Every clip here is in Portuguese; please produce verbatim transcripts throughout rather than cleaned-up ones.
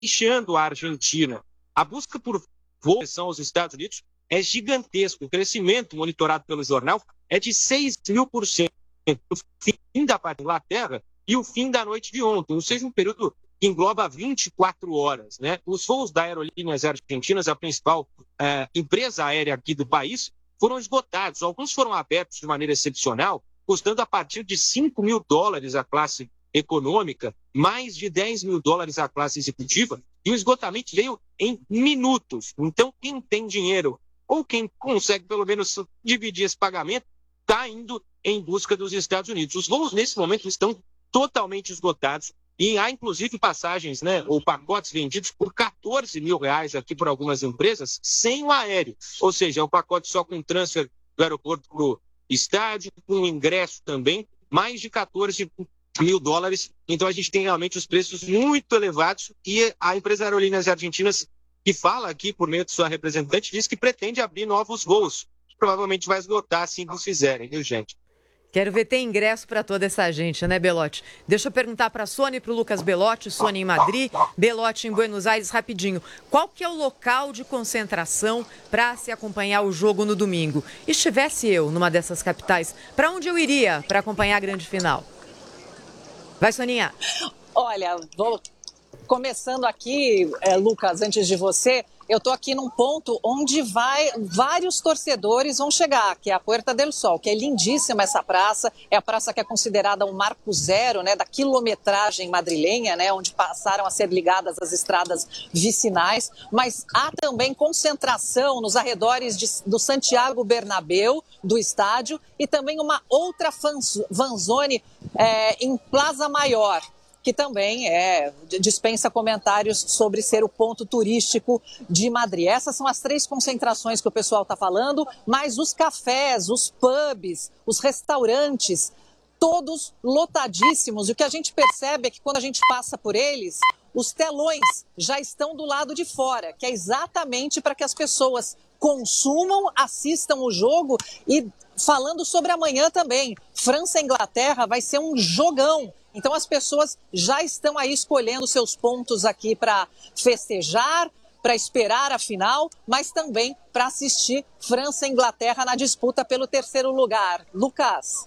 deixando a Argentina. A busca por voos aos Estados Unidos é gigantesco. O crescimento monitorado pelo jornal é de seis mil por cento. O fim da parte da Inglaterra e o fim da noite de ontem, ou seja, um período que engloba vinte e quatro horas. Né? Os voos da Aerolíneas Argentinas, a principal eh, empresa aérea aqui do país, foram esgotados. Alguns foram abertos de maneira excepcional, custando a partir de cinco mil dólares a classe econômica, mais de dez mil dólares a classe executiva, e o esgotamento veio em minutos. Então, quem tem dinheiro ou quem consegue, pelo menos, dividir esse pagamento, está indo em busca dos Estados Unidos. Os voos, nesse momento, estão totalmente esgotados e há, inclusive, passagens, né, ou pacotes vendidos por quatorze mil reais aqui por algumas empresas, sem o aéreo. Ou seja, é um pacote só com transfer do aeroporto para o estádio, com ingresso também, mais de quatorze mil dólares. Então, a gente tem realmente os preços muito elevados e a empresa Aerolíneas Argentinas, que fala aqui por meio de sua representante, diz que pretende abrir novos voos. Provavelmente vai esgotar assim que os fizerem, viu, gente? Quero ver ter ingresso para toda essa gente, né, Belotti? Deixa eu perguntar para a Sônia e para o Lucas Belotti, Sônia em Madrid, Belotti em Buenos Aires, rapidinho. Qual que é o local de concentração para se acompanhar o jogo no domingo? E estivesse eu numa dessas capitais, para onde eu iria para acompanhar a grande final? Vai, Soninha. Olha, vou começando aqui, é, Lucas, antes de você, eu estou aqui num ponto onde vai, vários torcedores vão chegar, que é a Puerta del Sol, que é lindíssima essa praça, é a praça que é considerada um marco zero, né, da quilometragem madrilenha, né, onde passaram a ser ligadas as estradas vicinais, mas há também concentração nos arredores de, do Santiago Bernabéu, do estádio, e também uma outra fanzone é, em Plaza Maior, que também é, dispensa comentários sobre ser o ponto turístico de Madrid. Essas são as três concentrações que o pessoal está falando, mas os cafés, os pubs, os restaurantes, todos lotadíssimos. E o que a gente percebe é que quando a gente passa por eles, os telões já estão do lado de fora, que é exatamente para que as pessoas consumam, assistam o jogo. E falando sobre amanhã também, França e Inglaterra vai ser um jogão. Então as pessoas já estão aí escolhendo seus pontos aqui para festejar, para esperar a final, mas também para assistir França e Inglaterra na disputa pelo terceiro lugar. Lucas.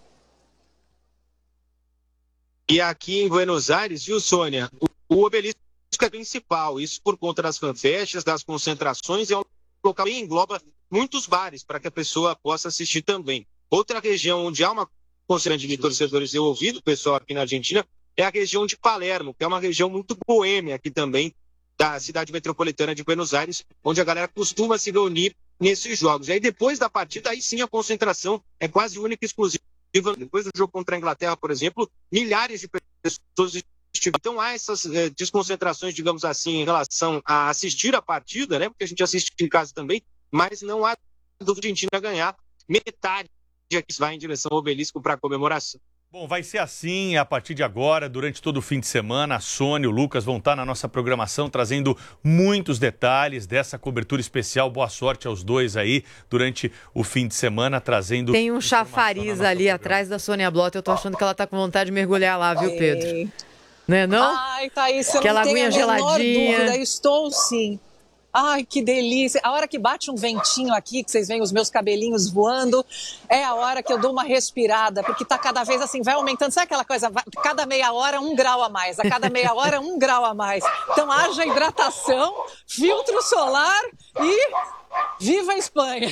E aqui em Buenos Aires, viu, Sônia, o, o obelisco é principal, isso por conta das fanfests, das concentrações, é um local que engloba muitos bares para que a pessoa possa assistir também. Outra região onde há uma concentração de torcedores, eu ouvi do pessoal aqui na Argentina, é a região de Palermo, que é uma região muito boêmia aqui também, da cidade metropolitana de Buenos Aires, onde a galera costuma se reunir nesses jogos. E aí depois da partida, aí sim a concentração é quase única e exclusiva. Depois do jogo contra a Inglaterra, por exemplo, milhares de pessoas estiveram. Então há essas eh, desconcentrações, digamos assim, em relação a assistir a partida, né? Porque a gente assiste em casa também, mas não há dúvida de a Argentina ganhar metade que vai em direção ao obelisco para a comemoração. Bom, vai ser assim a partir de agora, durante todo o fim de semana. A Sônia e o Lucas vão estar na nossa programação trazendo muitos detalhes dessa cobertura especial. Boa sorte aos dois aí durante o fim de semana, trazendo... Tem um chafariz ali atrás da Sônia Blota. Eu tô achando que ela tá com vontade de mergulhar lá, viu, Pedro? Ei. Não é não? Ai, Thaís, você Aquela não tem a aguinha menor geladinha. dúvida. Estou sim. Ai, que delícia. A hora que bate um ventinho aqui, que vocês veem os meus cabelinhos voando, é a hora que eu dou uma respirada, porque tá cada vez assim, vai aumentando. Sabe aquela coisa, vai, cada meia hora um grau a mais, a cada meia hora um grau a mais. Então haja hidratação, filtro solar e viva a Espanha.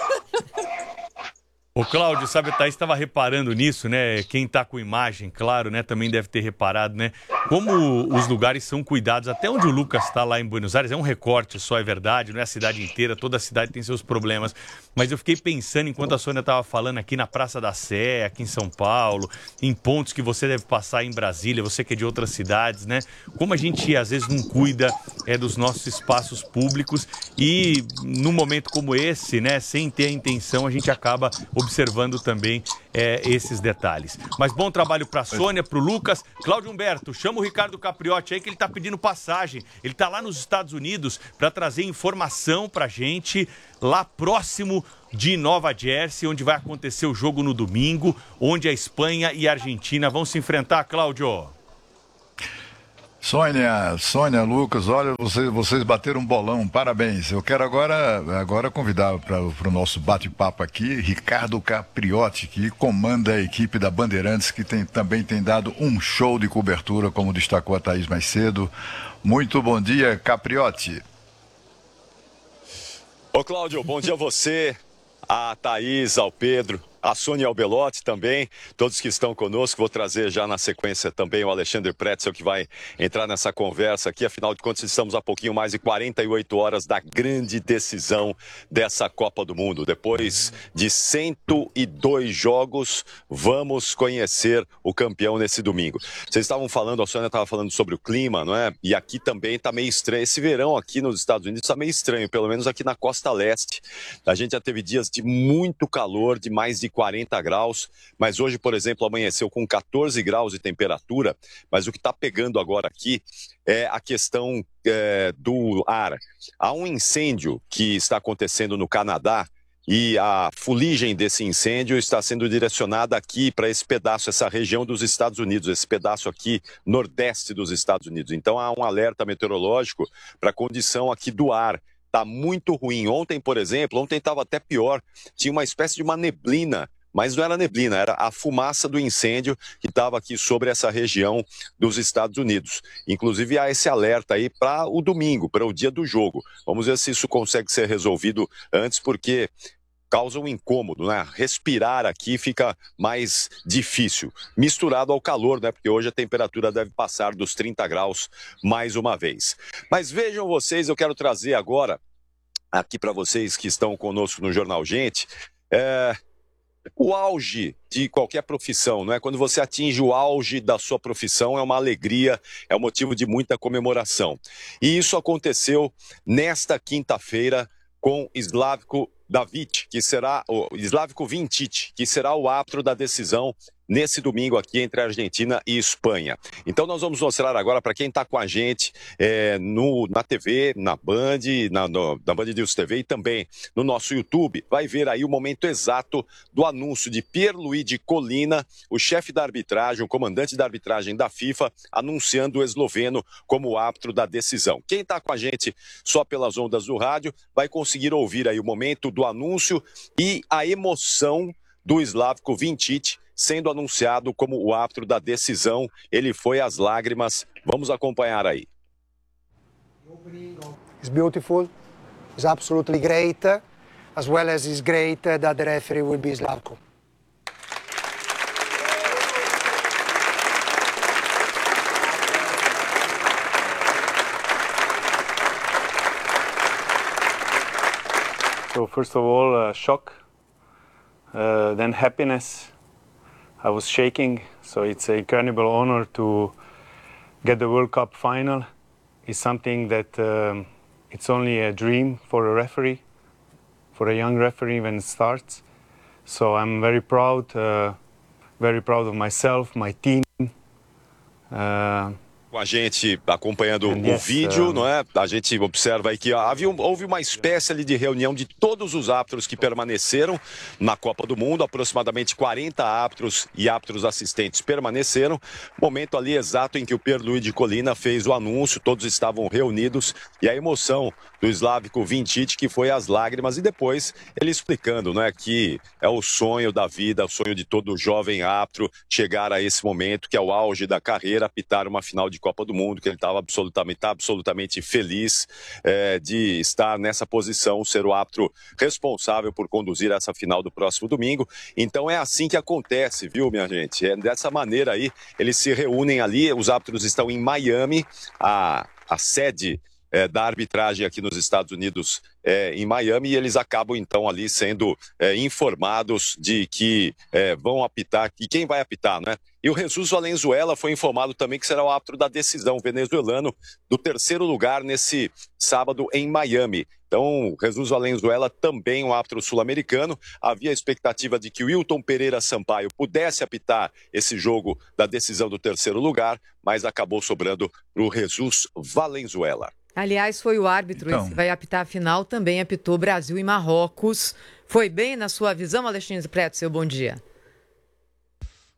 Ô Cláudio, sabe, a Thaís estava reparando nisso, né? Quem está com imagem, claro, né? Também deve ter reparado, né? Como os lugares são cuidados. Até onde o Lucas está lá em Buenos Aires, é um recorte só, é verdade, não é a cidade inteira, toda a cidade tem seus problemas. Mas eu fiquei pensando, enquanto a Sônia estava falando aqui na Praça da Sé, aqui em São Paulo, em pontos que você deve passar em Brasília, você que é de outras cidades, né? Como a gente, às vezes, não cuida é, dos nossos espaços públicos e, num momento como esse, né? Sem ter a intenção, a gente acaba observando também é, esses detalhes. Mas bom trabalho para a Sônia, para o Lucas. Cláudio Humberto, chama o Ricardo Capriotti aí que ele está pedindo passagem. Ele está lá nos Estados Unidos para trazer informação para a gente, lá próximo de Nova Jersey, onde vai acontecer o jogo no domingo, onde a Espanha e a Argentina vão se enfrentar, Cláudio. Sônia, Sônia, Lucas, olha, vocês, vocês bateram um bolão, parabéns. Eu quero agora, agora convidar para o nosso bate-papo aqui, Ricardo Capriotti, que comanda a equipe da Bandeirantes, que tem, também tem dado um show de cobertura, como destacou a Thaís mais cedo. Muito bom dia, Capriotti. Ô Cláudio, bom dia a você, a Thaís, ao Pedro, a Sônia e ao Belotti também, todos que estão conosco. Vou trazer já na sequência também o Alexandre Pretzel, que vai entrar nessa conversa aqui. Afinal de contas, estamos a pouquinho mais de quarenta e oito horas da grande decisão dessa Copa do Mundo. Depois de cento e dois jogos, vamos conhecer o campeão nesse domingo. Vocês estavam falando, a Sônia estava falando sobre o clima, não é? E aqui também está meio estranho. Esse verão aqui nos Estados Unidos está meio estranho, pelo menos aqui na costa leste. A gente já teve dias de muito calor, de mais de quarenta graus, mas hoje, por exemplo, amanheceu com quatorze graus de temperatura, mas o que está pegando agora aqui é a questão é, do ar. Há um incêndio que está acontecendo no Canadá e a fuligem desse incêndio está sendo direcionada aqui para esse pedaço, essa região dos Estados Unidos, esse pedaço aqui nordeste dos Estados Unidos. Então há um alerta meteorológico para a condição aqui do ar. Está muito ruim. Ontem, por exemplo, ontem estava até pior. Tinha uma espécie de uma neblina, mas não era neblina, era a fumaça do incêndio que estava aqui sobre essa região dos Estados Unidos. Inclusive, há esse alerta aí para o domingo, para o dia do jogo. Vamos ver se isso consegue ser resolvido antes, porque causa um incômodo, né? Respirar aqui fica mais difícil, misturado ao calor, né? Porque hoje a temperatura deve passar dos trinta graus mais uma vez. Mas vejam vocês, eu quero trazer agora, aqui para vocês que estão conosco no Jornal Gente, é, o auge de qualquer profissão, não é? Quando você atinge o auge da sua profissão, é uma alegria, é um motivo de muita comemoração. E isso aconteceu nesta quinta-feira com Slavko Davic, que será o Slavko Vinčić, que será o árbitro da decisão nesse domingo aqui entre a Argentina e Espanha. Então nós vamos mostrar agora para quem está com a gente é, no, na T V, na Band, na, no, na Band News T V e também no nosso YouTube, vai ver aí o momento exato do anúncio de Pierluigi Collina, o chefe da arbitragem, o comandante da arbitragem da FIFA, anunciando o esloveno como árbitro da decisão. Quem está com a gente só pelas ondas do rádio vai conseguir ouvir aí o momento do anúncio e a emoção do Slavko Vinčić sendo anunciado como o árbitro da decisão. Ele foi às lágrimas. Vamos acompanhar aí. It's beautiful. It's absolutely great. As well as it's great that the referee will be Slavko. So first of all, uh, shock, uh, then happiness. I was shaking, so it's an incredible honor to get the World Cup final. It's something that um, it's only a dream for a referee, for a young referee when it starts. So I'm very proud, uh, very proud of myself, my team. Uh, Com a gente acompanhando And o yes, vídeo, um, não é? A gente observa aí que havia, houve uma espécie ali de reunião de todos os árbitros que permaneceram na Copa do Mundo, aproximadamente quarenta árbitros e árbitros assistentes permaneceram. Momento ali exato em que o Pierluigi Collina fez o anúncio, todos estavam reunidos e a emoção do Slavko Vinčić, que foi às lágrimas, e depois ele explicando, não é, que é o sonho da vida, o sonho de todo jovem árbitro chegar a esse momento, que é o auge da carreira, apitar uma final de Copa do Mundo, que ele estava absolutamente, tá absolutamente feliz é, de estar nessa posição, ser o árbitro responsável por conduzir essa final do próximo domingo. Então é assim que acontece, viu, minha gente? É dessa maneira aí, eles se reúnem ali, os árbitros estão em Miami, a, a sede É, da arbitragem aqui nos Estados Unidos, é, em Miami, e eles acabam então ali sendo é, informados de que é, vão apitar, e quem vai apitar, né? E o Jesus Valenzuela foi informado também que será o árbitro da decisão, venezuelano, do terceiro lugar nesse sábado em Miami. Então, Jesus Valenzuela também um árbitro sul-americano. Havia a expectativa de que o Wilton Pereira Sampaio pudesse apitar esse jogo da decisão do terceiro lugar, mas acabou sobrando para o Jesus Valenzuela. Aliás, foi o árbitro então. Esse que vai apitar a final, também apitou Brasil e Marrocos. Foi bem na sua visão, Alexandre Pretzel? Bom dia.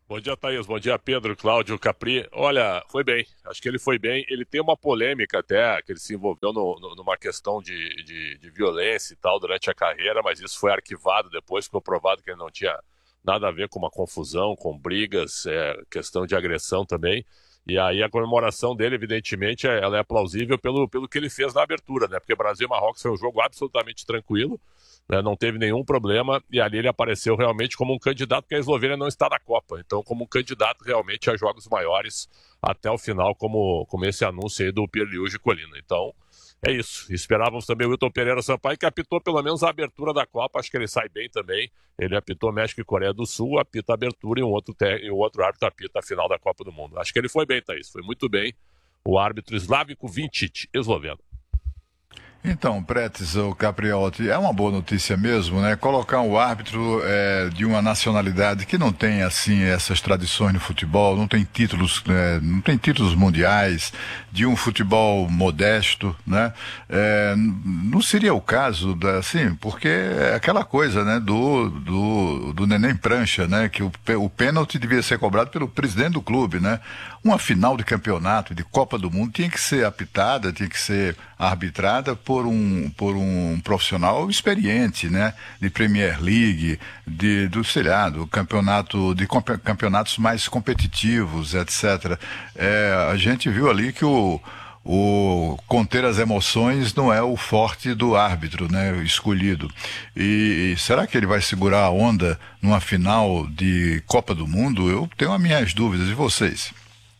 Bom dia, Thaís. Bom dia, Pedro, Cláudio, Capri. Olha, foi bem. Acho que ele foi bem. Ele tem uma polêmica até, que ele se envolveu no, no, numa questão de, de, de violência e tal durante a carreira, mas isso foi arquivado depois, ficou provado que ele não tinha nada a ver com uma confusão, com brigas, é, questão de agressão também. E aí a comemoração dele, evidentemente, ela é plausível pelo, pelo que ele fez na abertura, né? Porque Brasil e Marrocos foi um jogo absolutamente tranquilo, né? Não teve nenhum problema, e ali ele apareceu realmente como um candidato, porque a Eslovênia não está na Copa. Então, como um candidato realmente a jogos maiores até o final, como, como esse anúncio aí do Pierluigi Collina. Então, é isso. Esperávamos também o Wilton Pereira Sampaio, que apitou pelo menos a abertura da Copa. Acho que ele sai bem também. Ele apitou México e Coreia do Sul, apita a abertura e um outro, te... e um outro árbitro apita a final da Copa do Mundo. Acho que ele foi bem, Thaís. Foi muito bem. O árbitro Slavko Vincic, esloveno. Então, Pretes, o Capriotti, é uma boa notícia mesmo, né? Colocar um árbitro é, de uma nacionalidade que não tem, assim, essas tradições no futebol, não tem títulos, é, não tem títulos mundiais, de um futebol modesto, né? É, não seria o caso, da, assim, porque é aquela coisa, né, do, do, do neném prancha, né? Que o, o pênalti devia ser cobrado pelo presidente do clube, né? Uma final de campeonato, de Copa do Mundo, tinha que ser apitada, tinha que ser arbitrada por um, por um profissional experiente, né? De Premier League, de, do, sei lá, do campeonato, de campeonatos mais competitivos, etcétera. É, a gente viu ali que o, o conter as emoções não é o forte do árbitro, né? Escolhido. E, e será que ele vai segurar a onda numa final de Copa do Mundo? Eu tenho as minhas dúvidas. E vocês?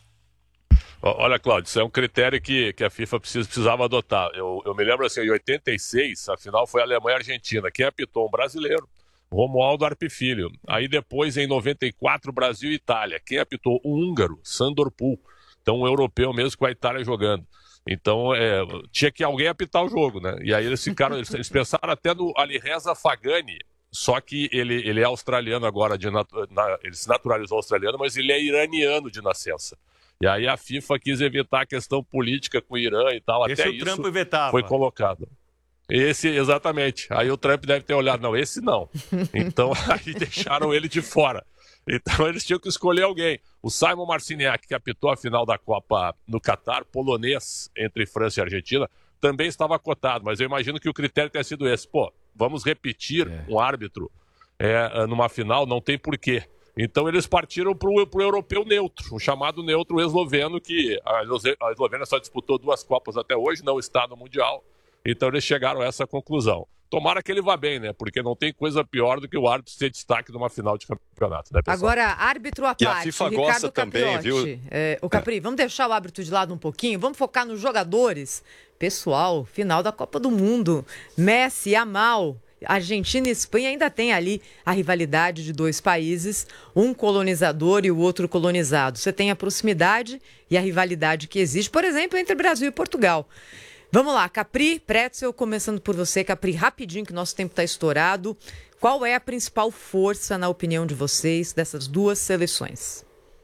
Olha, Cláudio, isso é um critério que, que a FIFA precisa, precisava adotar. Eu, eu me lembro assim, em oitenta e seis, a final foi Alemanha e Argentina. Quem apitou? Um brasileiro, Romualdo Arpe Filho. Aí depois, em noventa e quatro, Brasil e Itália. Quem apitou? Um húngaro, Sandor Pul. Então, um europeu mesmo com a Itália jogando. Então, é, tinha que alguém apitar o jogo, né? E aí eles ficaram, eles, eles pensaram até no Alireza Fagani, só que ele, ele é australiano agora, de, na, ele se naturalizou australiano, mas ele é iraniano de nascença. E aí a FIFA quis evitar a questão política com o Irã e tal. Esse até o isso Trump vetava. Foi colocado. Esse, exatamente. Aí o Trump deve ter olhado, não, esse não. Então aí deixaram ele de fora. Então eles tinham que escolher alguém. O Simon Marciniak, que apitou a final da Copa no Catar, polonês entre França e Argentina, também estava cotado, mas eu imagino que o critério tenha sido esse. Pô, vamos repetir é. um árbitro é, numa final, não tem porquê. Então eles partiram para o europeu neutro, o chamado neutro esloveno, que a Eslovênia só disputou duas Copas até hoje, não está no Mundial. Então eles chegaram a essa conclusão. Tomara que ele vá bem, né? Porque não tem coisa pior do que o árbitro ser destaque numa final de campeonato, né, pessoal? Agora, árbitro à parte, e a FIFA Ricardo gosta também, viu? É, o Capri, é. vamos deixar o árbitro de lado um pouquinho, vamos focar nos jogadores. Pessoal, final da Copa do Mundo, Messi, Yamal, Argentina e Espanha ainda tem ali a rivalidade de dois países, um colonizador e o outro colonizado. Você tem a proximidade e a rivalidade que existe, por exemplo, entre Brasil e Portugal. Vamos lá, Capri, Pretzel, começando por você, Capri, rapidinho que nosso tempo está estourado. Qual é a principal força, na opinião de vocês, dessas duas seleções?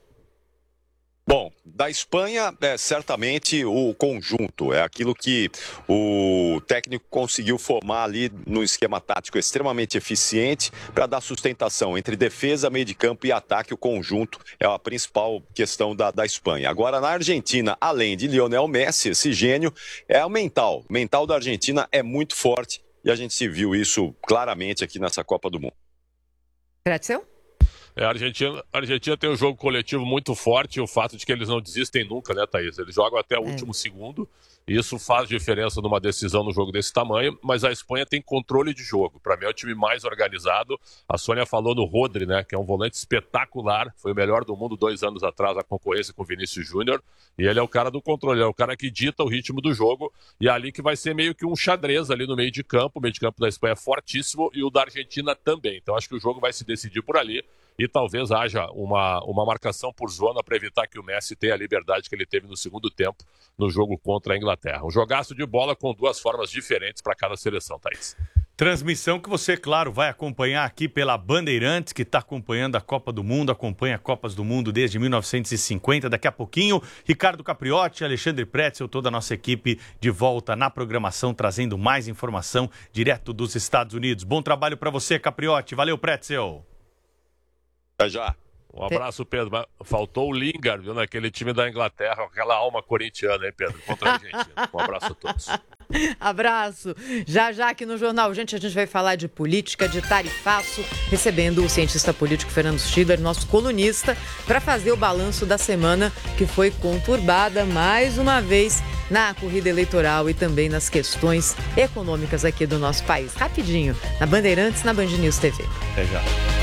Bom, da Espanha, é certamente o conjunto, é aquilo que o técnico conseguiu formar ali no esquema tático extremamente eficiente para dar sustentação entre defesa, meio de campo e ataque. O conjunto é a principal questão da, da Espanha. Agora, na Argentina, além de Lionel Messi, esse gênio, é o mental. O mental da Argentina é muito forte e a gente se viu isso claramente aqui nessa Copa do Mundo. Pretzel? É, a Argentina, a Argentina tem um jogo coletivo muito forte e o fato de que eles não desistem nunca, né, Thaís? Eles jogam até o é. último segundo e isso faz diferença numa decisão no jogo desse tamanho, mas a Espanha tem controle de jogo. Para mim é o time mais organizado. A Sônia falou no Rodri, né, que é um volante espetacular, foi o melhor do mundo dois anos atrás, a concorrência com o Vinícius Júnior, e ele é o cara do controle, é o cara que dita o ritmo do jogo e é ali que vai ser meio que um xadrez ali no meio de campo. O meio de campo da Espanha é fortíssimo e o da Argentina também. Então acho que o jogo vai se decidir por ali. E talvez haja uma, uma marcação por zona para evitar que o Messi tenha a liberdade que ele teve no segundo tempo no jogo contra a Inglaterra. Um jogaço de bola com duas formas diferentes para cada seleção, Thaís. Transmissão que você, claro, vai acompanhar aqui pela Bandeirantes, que está acompanhando a Copa do Mundo, acompanha Copas do Mundo desde mil novecentos e cinquenta. Daqui a pouquinho, Ricardo Capriotti, Alexandre Pretzel, toda a nossa equipe de volta na programação, trazendo mais informação direto dos Estados Unidos. Bom trabalho para você, Capriotti. Valeu, Pretzel. Até já. Um abraço, Pedro. Mas faltou o Lingard, viu, naquele time da Inglaterra, aquela alma corintiana, hein, Pedro? Contra a Argentina. Um abraço a todos. Abraço. Já já aqui no Jornal Gente a gente vai falar de política, de tarifaço, recebendo o cientista político Fernando Schiller, nosso colunista, para fazer o balanço da semana que foi conturbada mais uma vez na corrida eleitoral e também nas questões econômicas aqui do nosso país. Rapidinho, na Bandeirantes, na Band News T V. Até já.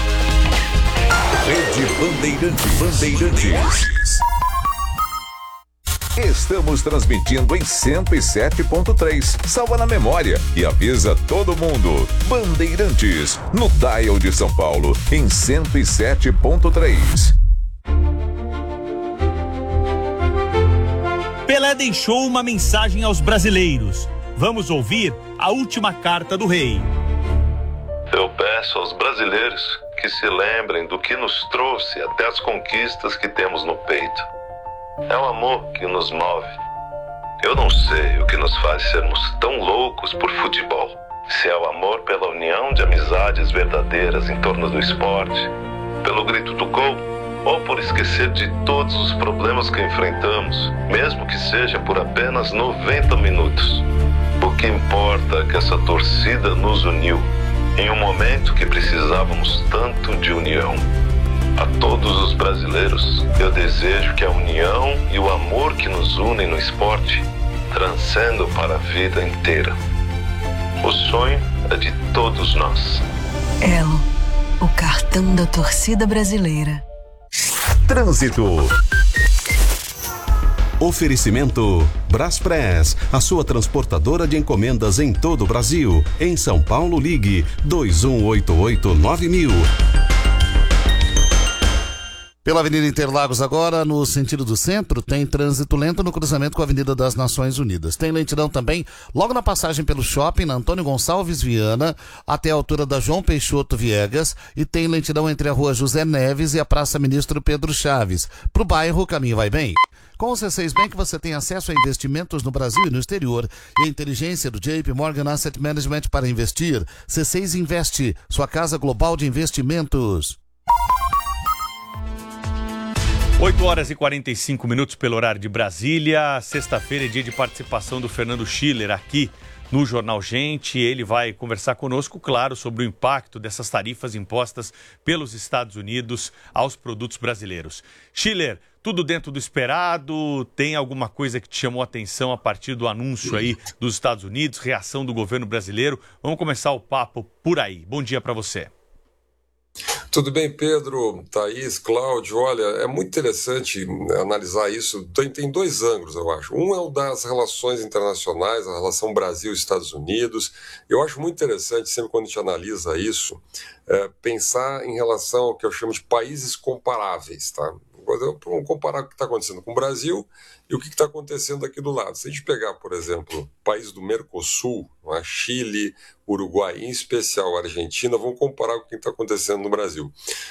Rede Bandeirantes. Bandeirantes. Estamos transmitindo em cento e sete ponto três. Salva na memória e avisa todo mundo. Bandeirantes, no dial de São Paulo, em cento e sete ponto três. Pelé deixou uma mensagem aos brasileiros. Vamos ouvir a última carta do rei. Eu peço aos brasileiros que se lembrem do que nos trouxe até as conquistas que temos no peito. É o amor que nos move. Eu não sei o que nos faz sermos tão loucos por futebol. Se é o amor pela união de amizades verdadeiras em torno do esporte, pelo grito do gol, ou por esquecer de todos os problemas que enfrentamos, mesmo que seja por apenas noventa minutos. O que importa é que essa torcida nos uniu em um momento que precisávamos tanto de união. A todos os brasileiros, eu desejo que a união e o amor que nos unem no esporte transcendam para a vida inteira. O sonho é de todos nós. Elo, o cartão da torcida brasileira. Trânsito. Oferecimento Braspress, a sua transportadora de encomendas em todo o Brasil. Em São Paulo, ligue dois um oito oito nove mil. Pela Avenida Interlagos agora, no sentido do centro, tem trânsito lento no cruzamento com a Avenida das Nações Unidas. Tem lentidão também logo na passagem pelo shopping, na Antônio Gonçalves Viana, até a altura da João Peixoto Viegas, e tem lentidão entre a Rua José Neves e a Praça Ministro Pedro Chaves. Pro bairro, o caminho vai bem. Com o C seis Bank você tem acesso a investimentos no Brasil e no exterior e a inteligência do J P Morgan Asset Management para investir. C seis Investe, sua casa global de investimentos. oito horas e quarenta e cinco minutos pelo horário de Brasília. Sexta-feira é dia de participação do Fernando Schiller aqui no Jornal Gente. Ele vai conversar conosco, claro, sobre o impacto dessas tarifas impostas pelos Estados Unidos aos produtos brasileiros. Schiller, tudo dentro do esperado? Tem alguma coisa que te chamou a atenção a partir do anúncio aí dos Estados Unidos, reação do governo brasileiro? Vamos começar o papo por aí. Bom dia para você. Tudo bem, Pedro, Thaís, Cláudio? Olha, é muito interessante analisar isso. Tem, tem dois ângulos, eu acho. Um é o das relações internacionais, a relação Brasil-Estados Unidos. Eu acho muito interessante, sempre quando a gente analisa isso, é, pensar em relação ao que eu chamo de países comparáveis, tá? Vamos comparar o que está acontecendo com o Brasil e o que está acontecendo aqui do lado. Se a gente pegar, por exemplo, países do Mercosul, é? Chile, Uruguai, em especial a Argentina, vamos comparar com o que está acontecendo no Brasil.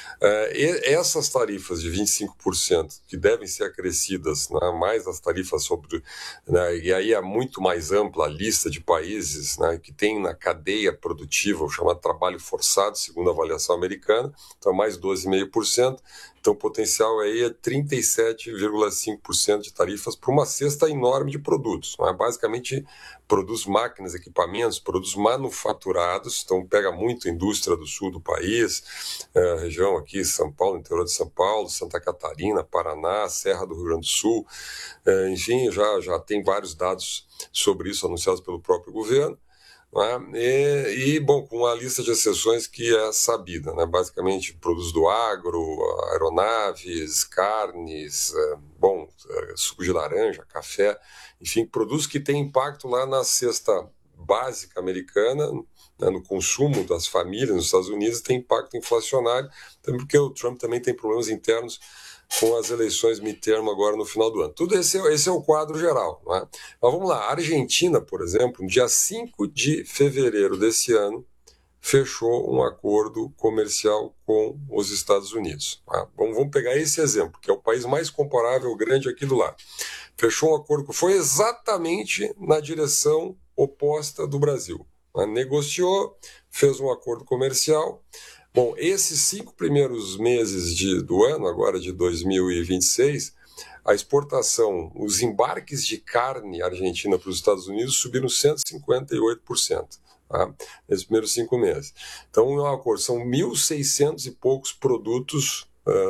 É, essas tarifas de vinte e cinco por cento que devem ser acrescidas, né, mais as tarifas sobre... Né, e aí é muito mais ampla a lista de países, né, que tem na cadeia produtiva o chamado trabalho forçado, segundo a avaliação americana, então mais doze vírgula cinco por cento. Então o potencial aí é trinta e sete vírgula cinco por cento de tarifas para uma cesta enorme de produtos. Né? Basicamente, produz máquinas, equipamentos, produtos manufaturados, então pega muito a indústria do sul do país, é, região aqui, São Paulo, interior de São Paulo, Santa Catarina, Paraná, Serra do Rio Grande do Sul, é, enfim, já, já tem vários dados sobre isso anunciados pelo próprio governo. É? E, e, bom, com uma lista de exceções que é sabida, né? Basicamente produtos do agro, aeronaves, carnes, é, bom, é, suco de laranja, café, enfim, produtos que têm impacto lá na cesta básica americana, né, no consumo das famílias nos Estados Unidos, tem impacto inflacionário, porque o Trump também tem problemas internos com as eleições midterm agora no final do ano. Tudo esse é, esse é o quadro geral. Não é? Mas vamos lá, a Argentina, por exemplo, no dia cinco de fevereiro desse ano, fechou um acordo comercial com os Estados Unidos. Tá? Vamos, vamos pegar esse exemplo, que é o país mais comparável, grande aqui do lado. Fechou um acordo que foi exatamente na direção oposta do Brasil. Né? Negociou, fez um acordo comercial. Bom, esses cinco primeiros meses de, do ano, agora de dois mil e vinte e seis, a exportação, os embarques de carne argentina para os Estados Unidos subiram cento e cinquenta e oito por cento, tá? Nesses primeiros cinco meses. Então, são mil e seiscentos e poucos produtos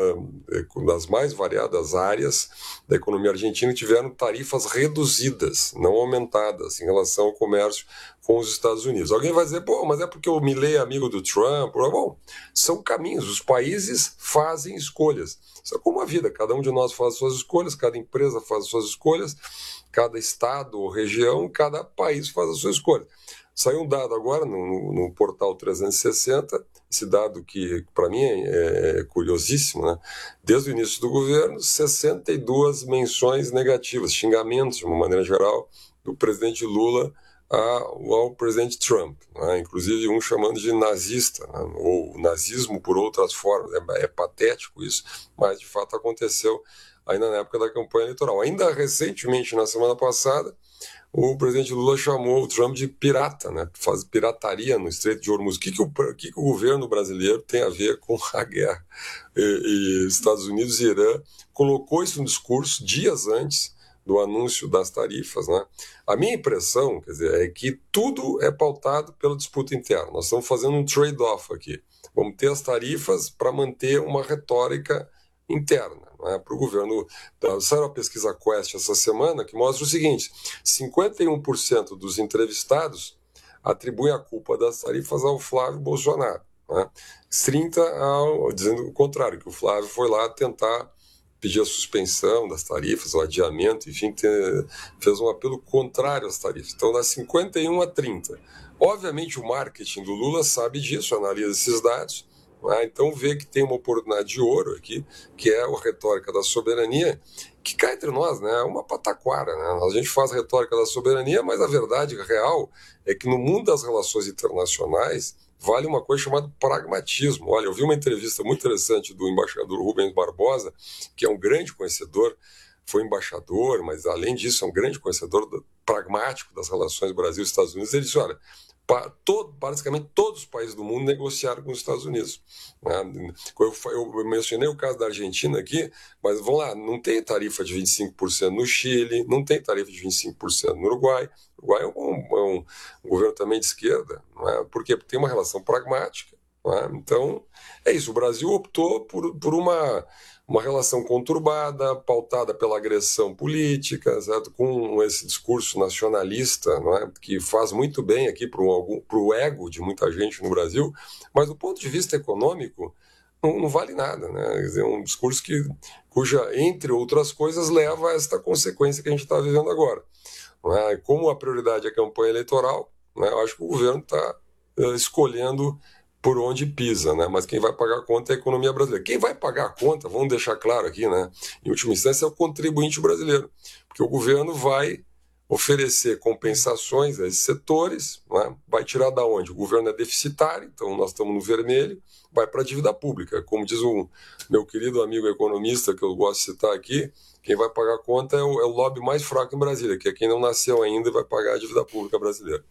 uh, das mais variadas áreas da economia argentina que tiveram tarifas reduzidas, não aumentadas, em relação ao comércio com os Estados Unidos. Alguém vai dizer, pô, mas é porque o Milei é amigo do Trump. Bom, são caminhos, os países fazem escolhas. Isso é como a vida, cada um de nós faz as suas escolhas, cada empresa faz as suas escolhas, cada estado ou região, cada país faz as suas escolhas. Saiu um dado agora no, no portal trezentos e sessenta, esse dado que para mim é, é curiosíssimo, né? Desde o início do governo, sessenta e duas menções negativas, xingamentos de uma maneira geral, do presidente Lula ao, ao presidente Trump, né? Inclusive um chamando de nazista, né? Ou nazismo por outras formas. É, é patético isso, mas de fato aconteceu ainda na época da campanha eleitoral. Ainda recentemente, na semana passada, o presidente Lula chamou o Trump de pirata, né? Faz pirataria no Estreito de Hormuz. O que, que, o, que, que o governo brasileiro tem a ver com a guerra? E, e Estados Unidos e Irã colocou isso no discurso dias antes do anúncio das tarifas, né? A minha impressão, quer dizer, é que tudo é pautado pela disputa interna. Nós estamos fazendo um trade-off aqui. Vamos ter as tarifas para manter uma retórica interna, né, para o governo. Saiu uma pesquisa Quest essa semana que mostra o seguinte: cinquenta e um por cento dos entrevistados atribuem a culpa das tarifas ao Flávio Bolsonaro, né? trinta por cento ao, dizendo o contrário, que o Flávio foi lá tentar pedir a suspensão das tarifas, o adiamento, enfim, ter, fez um apelo contrário às tarifas. Então, dá cinquenta e um a trinta. Obviamente, o marketing do Lula sabe disso, analisa esses dados, né? Então vê que tem uma oportunidade de ouro aqui, que é a retórica da soberania, que cá entre nós, né, é uma pataquara, né? A gente faz a retórica da soberania, mas a verdade real é que no mundo das relações internacionais vale uma coisa chamada pragmatismo. Olha, eu vi uma entrevista muito interessante do embaixador Rubens Barbosa, que é um grande conhecedor, foi embaixador, mas além disso é um grande conhecedor do, pragmático das relações Brasil-Estados Unidos. Ele disse, olha, pa, todo, basicamente todos os países do mundo negociaram com os Estados Unidos. Né? Eu, eu mencionei o caso da Argentina aqui, mas vamos lá, não tem tarifa de vinte e cinco por cento no Chile, não tem tarifa de vinte e cinco por cento no Uruguai. O Uruguai é um, é um, um governo também de esquerda, não é? Por quê? Porque tem uma relação pragmática. Não é? Então, é isso, o Brasil optou por, por uma... uma relação conturbada, pautada pela agressão política, certo? Com esse discurso nacionalista, não é? Que faz muito bem aqui para o ego de muita gente no Brasil, mas do ponto de vista econômico não, não vale nada, né? Quer dizer, é um discurso que, cuja, entre outras coisas, leva a esta consequência que a gente está vivendo agora. Não é? Como a prioridade é a campanha eleitoral, né? Eu acho que o governo está uh, escolhendo por onde pisa, né? Mas quem vai pagar a conta é a economia brasileira. Quem vai pagar a conta, vamos deixar claro aqui, né? Em última instância, é o contribuinte brasileiro, porque o governo vai oferecer compensações a esses setores, né? Vai tirar da onde? O governo é deficitário, então nós estamos no vermelho, vai para a dívida pública. Como diz o meu querido amigo economista, que eu gosto de citar aqui, quem vai pagar a conta é o, é o lobby mais fraco em Brasília, que é quem não nasceu ainda e vai pagar a dívida pública brasileira.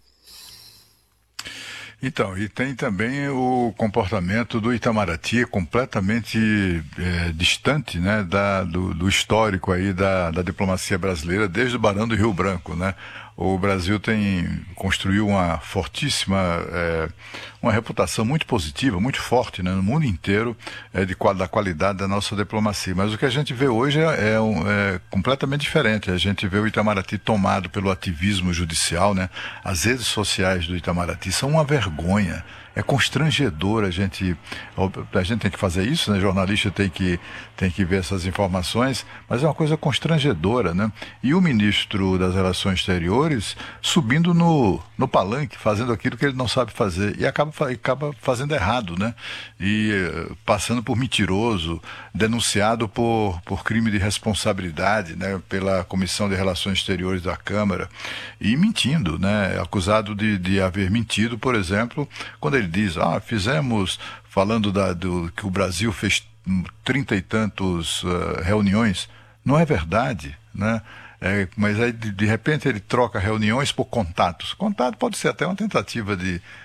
Então, e tem também o comportamento do Itamaraty completamente é, distante, né, da, do, do histórico aí da, da diplomacia brasileira desde o Barão do Rio Branco, né? O Brasil tem construiu uma fortíssima, é, uma reputação muito positiva, muito forte, né, no mundo inteiro, é, de, da qualidade da nossa diplomacia. Mas o que a gente vê hoje é, é, um, é completamente diferente. A gente vê o Itamaraty tomado pelo ativismo judicial, né? As redes sociais do Itamaraty são uma vergonha. É constrangedor, a gente, a gente tem que fazer isso, né? Jornalista tem que, tem que ver essas informações, mas é uma coisa constrangedora, né? E o ministro das Relações Exteriores subindo no, no palanque, fazendo aquilo que ele não sabe fazer, e acaba, acaba fazendo errado, né? E passando por mentiroso, denunciado por, por crime de responsabilidade, né? Pela Comissão de Relações Exteriores da Câmara, e mentindo, né? Acusado de, de haver mentido, por exemplo, quando ele Ele diz, ah, fizemos, falando da, do, que o Brasil fez trinta e tantos uh, reuniões. Não é verdade, né? É, mas aí, de, de repente, ele troca reuniões por contatos. Contato pode ser até uma tentativa de,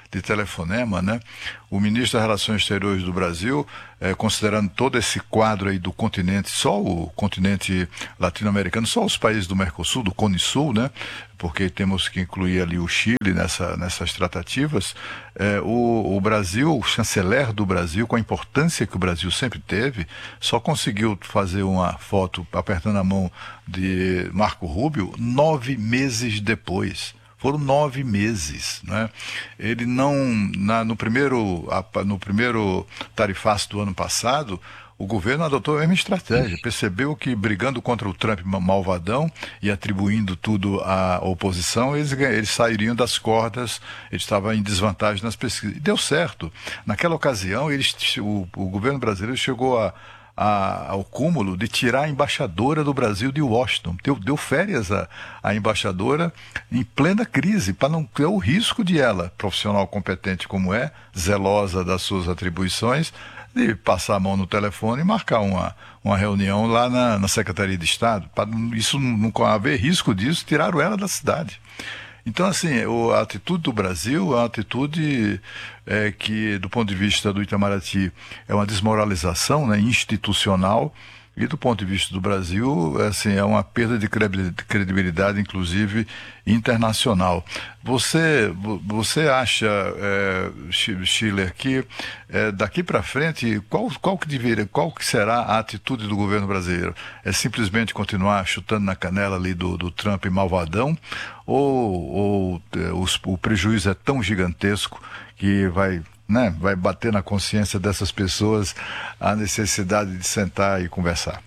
de telefonema, né? O ministro das Relações Exteriores do Brasil, eh, considerando todo esse quadro aí do continente, só o continente latino-americano, só os países do Mercosul, do Cone Sul, né? Porque temos que incluir ali o Chile nessa, nessas tratativas, eh, o, o Brasil, o chanceler do Brasil, com a importância que o Brasil sempre teve, só conseguiu fazer uma foto apertando a mão de Marco Rubio nove meses depois. Foram nove meses, né? Ele não, na, no, primeiro, no primeiro tarifaço do ano passado, o governo adotou a mesma estratégia, percebeu que brigando contra o Trump malvadão e atribuindo tudo à oposição, eles, eles sairiam das cordas, eles estavam em desvantagem nas pesquisas. E deu certo. Naquela ocasião, eles, o, o governo brasileiro chegou a A, ao cúmulo de tirar a embaixadora do Brasil de Washington. Deu, deu férias à, à embaixadora em plena crise, para não ter o risco de ela, profissional competente como é, zelosa das suas atribuições, de passar a mão no telefone e marcar uma, uma reunião lá na, na Secretaria de Estado. Para isso não, não haver risco disso, tiraram ela da cidade. Então, assim, a atitude do Brasil é uma atitude é, que, do ponto de vista do Itamaraty, é uma desmoralização, né, institucional, e do ponto de vista do Brasil, assim, é uma perda de credibilidade, inclusive internacional. Você, você acha, é, Schiller, que é, daqui para frente, qual, qual, que deveria, qual que será a atitude do governo brasileiro? É simplesmente continuar chutando na canela ali do, do Trump malvadão? Ou, ou é, os, o prejuízo é tão gigantesco que vai... Né, vai bater na consciência dessas pessoas a necessidade de sentar e conversar?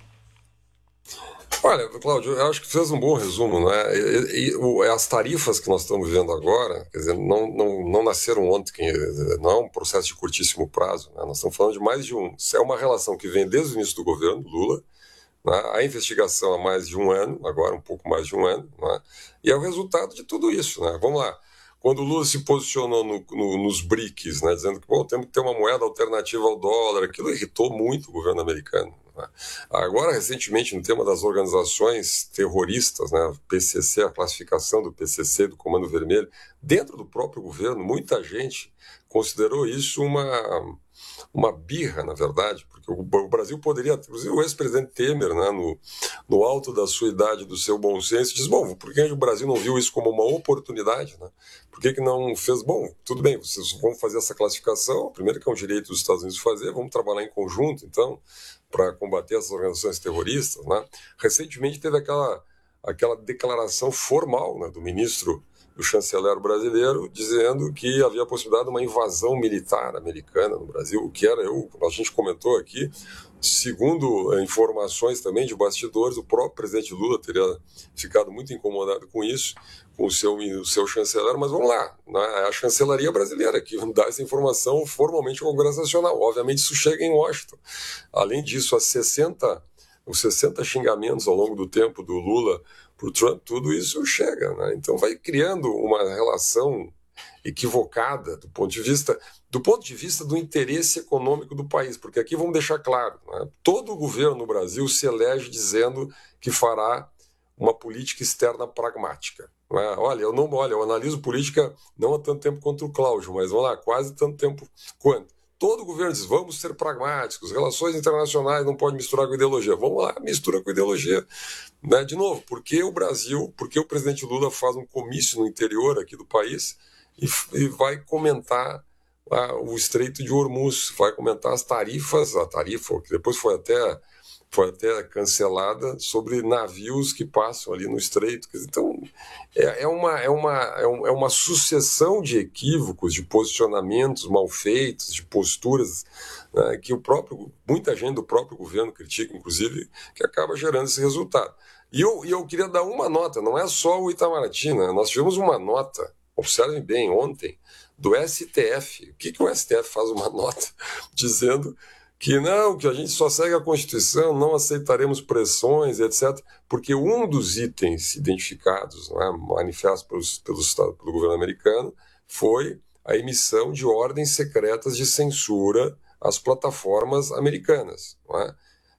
Olha, Cláudio, eu acho que fez um bom resumo, né? E, e, e, as tarifas que nós estamos vivendo agora, quer dizer, não, não, não nasceram ontem, não é um processo de curtíssimo prazo, né? Nós estamos falando de mais de um... É uma relação que vem desde o início do governo Lula, né? A investigação há mais de um ano, agora um pouco mais de um ano, né? E é o resultado de tudo isso, né? Vamos lá. Quando o Lula se posicionou no, no, nos B R I Cs, né, dizendo que bom, temos que ter uma moeda alternativa ao dólar, aquilo irritou muito o governo americano. Né? Agora, recentemente, no tema das organizações terroristas, né, P C C, a classificação do P C C, do Comando Vermelho, dentro do próprio governo, muita gente considerou isso uma, uma birra, na verdade, porque o, o Brasil poderia, inclusive o ex-presidente Temer, né, no, no alto da sua idade, do seu bom senso, diz, bom, por que o Brasil não viu isso como uma oportunidade, né? Por que que não fez, bom, tudo bem, vocês vão fazer essa classificação, primeiro que é um direito dos Estados Unidos fazer, vamos trabalhar em conjunto, então, para combater essas organizações terroristas, né? Recentemente teve aquela, aquela declaração formal, né, do ministro, do chanceler brasileiro, dizendo que havia a possibilidade de uma invasão militar americana no Brasil, o que era, eu, a gente comentou aqui, segundo informações também de bastidores, o próprio presidente Lula teria ficado muito incomodado com isso, com o seu, o seu chanceler, mas vamos lá, né? A chancelaria brasileira que dá essa informação formalmente ao Congresso Nacional. Obviamente isso chega em Washington. Além disso, as sessenta, os sessenta xingamentos ao longo do tempo do Lula por Trump, tudo isso chega, né? Então vai criando uma relação equivocada do ponto de vista do ponto de vista do interesse econômico do país, porque aqui vamos deixar claro, né? Todo o governo no Brasil se elege dizendo que fará uma política externa pragmática. Né? Olha, eu não, olha, eu analiso política não há tanto tempo quanto o Cláudio, mas vamos lá, quase tanto tempo quanto. Todo o governo diz, vamos ser pragmáticos, relações internacionais não pode misturar com ideologia. Vamos lá, mistura com ideologia. Né? De novo, por que o Brasil, por que o presidente Lula faz um comício no interior aqui do país e, e vai comentar ah, o Estreito de Hormuz, vai comentar as tarifas, a tarifa, que depois foi até, foi até cancelada, sobre navios que passam ali no Estreito. Então, é, é, uma, é, uma, é uma sucessão de equívocos, de posicionamentos mal feitos, de posturas, né, que o próprio, muita gente do próprio governo critica, inclusive, que acaba gerando esse resultado. E eu, e eu queria dar uma nota, não é só o Itamaraty, né? Nós tivemos uma nota, observem bem, ontem, do S T F. O que, que o S T F faz uma nota dizendo que não, que a gente só segue a Constituição, não aceitaremos pressões, etcétera, porque um dos itens identificados, né, manifestos pelos, pelos, pelo governo americano, foi a emissão de ordens secretas de censura às plataformas americanas. Não é?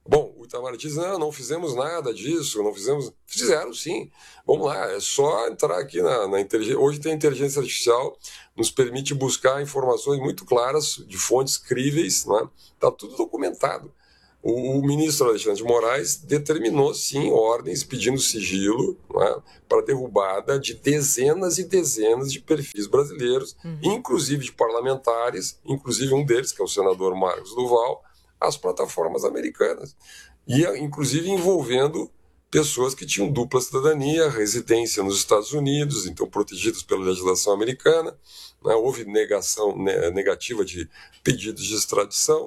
Bom, o Itamaraty diz, não, não fizemos nada disso, não fizemos... Fizeram sim. Vamos lá, é só entrar aqui na, na inteligência... Hoje tem a inteligência artificial, nos permite buscar informações muito claras, de fontes críveis, né? Está tudo documentado. O, o ministro Alexandre de Moraes determinou, sim, ordens pedindo sigilo, né, para derrubada de dezenas e dezenas de perfis brasileiros, uhum. inclusive de parlamentares, inclusive um deles, que é o senador Marcos Duval, as plataformas americanas. E, inclusive, envolvendo pessoas que tinham dupla cidadania, residência nos Estados Unidos, então protegidas pela legislação americana, né, houve negação né, negativa de pedidos de extradição.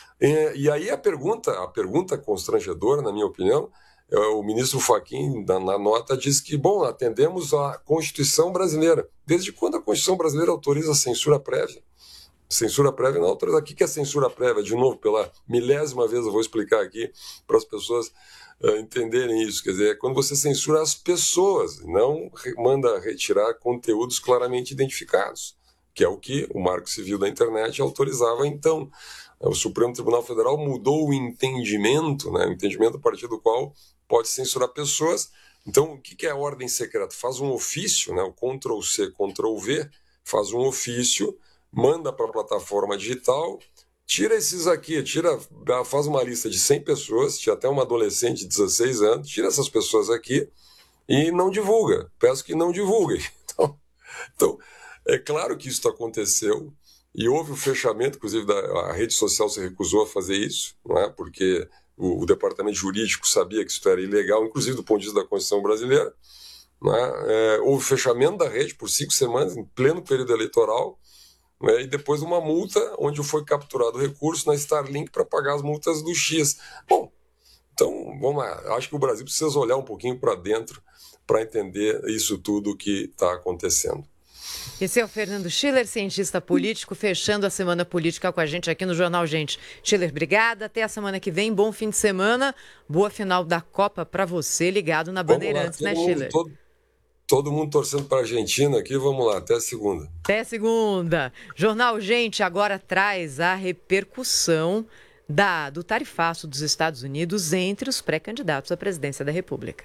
E aí a pergunta, a pergunta constrangedora, na minha opinião, é o ministro Fachin, na, na nota, diz que, bom, atendemos à Constituição brasileira. Desde quando a Constituição brasileira autoriza a censura prévia? Censura prévia não autoriza. O que é censura prévia? De novo, pela milésima vez eu vou explicar aqui para as pessoas uh, entenderem isso. Quer dizer, é quando você censura as pessoas, não re- manda retirar conteúdos claramente identificados, que é o que o Marco Civil da Internet autorizava então. O Supremo Tribunal Federal mudou o entendimento, né, o entendimento a partir do qual pode censurar pessoas. Então, o que é a ordem secreta? Faz um ofício, né, o control C, control V, faz um ofício, manda para a plataforma digital, tira esses aqui, tira, faz uma lista de cem pessoas, tinha até uma adolescente de dezesseis anos, tira essas pessoas aqui e não divulga. Peço que não divulguem. Então, então é claro que isso aconteceu. E houve o fechamento, inclusive da, a rede social se recusou a fazer isso, não é? Porque o, o departamento jurídico sabia que isso era ilegal, inclusive do ponto de vista da Constituição brasileira. Não é? É, houve o fechamento da rede por cinco semanas, em pleno período eleitoral, né? E depois uma multa, onde foi capturado o recurso na Starlink para pagar as multas do X. Bom, então, vamos lá. Acho que o Brasil precisa olhar um pouquinho para dentro para entender isso tudo que está acontecendo. Esse é o Fernando Schiller, cientista político, fechando a semana política com a gente aqui no Jornal Gente. Schiller, obrigada. Até a semana que vem. Bom fim de semana. Boa final da Copa para você, ligado na Bandeirantes, né, mundo, Schiller? Todo, todo mundo torcendo para a Argentina aqui. Vamos lá, até segunda. Até segunda. Jornal Gente agora traz a repercussão da, do tarifaço dos Estados Unidos entre os pré-candidatos à presidência da República.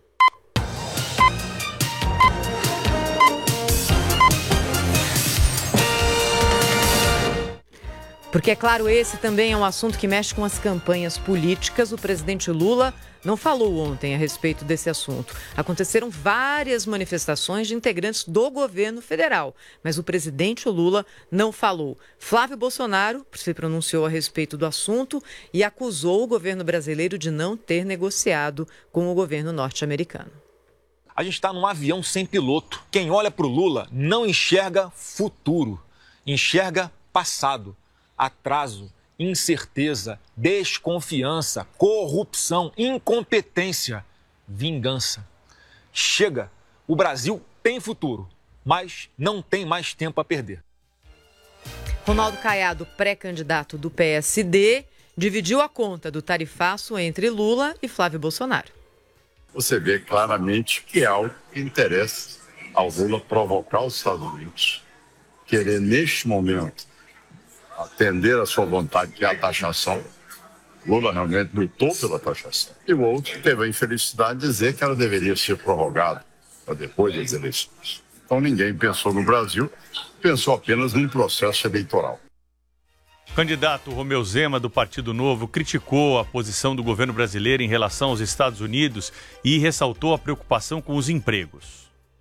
Porque, é claro, esse também é um assunto que mexe com as campanhas políticas. O presidente Lula não falou ontem a respeito desse assunto. Aconteceram várias manifestações de integrantes do governo federal, mas o presidente Lula não falou. Flávio Bolsonaro se pronunciou a respeito do assunto e acusou o governo brasileiro de não ter negociado com o governo norte-americano. A gente está num avião sem piloto. Quem olha para o Lula não enxerga futuro, enxerga passado. Atraso, incerteza, desconfiança, corrupção, incompetência, vingança. Chega, o Brasil tem futuro, mas não tem mais tempo a perder. Ronaldo Caiado, pré-candidato do P S D, dividiu a conta do tarifaço entre Lula e Flávio Bolsonaro. Você vê claramente que há o interesse ao Lula provocar os Estados Unidos, querer neste momento atender a sua vontade, que é a taxação. Lula realmente lutou pela taxação. E o outro teve a infelicidade de dizer que ela deveria ser prorrogada para depois das eleições. Então ninguém pensou no Brasil, pensou apenas num processo eleitoral. O candidato Romeu Zema, do Partido Novo, criticou a posição do governo brasileiro em relação aos Estados Unidos e ressaltou a preocupação com os empregos.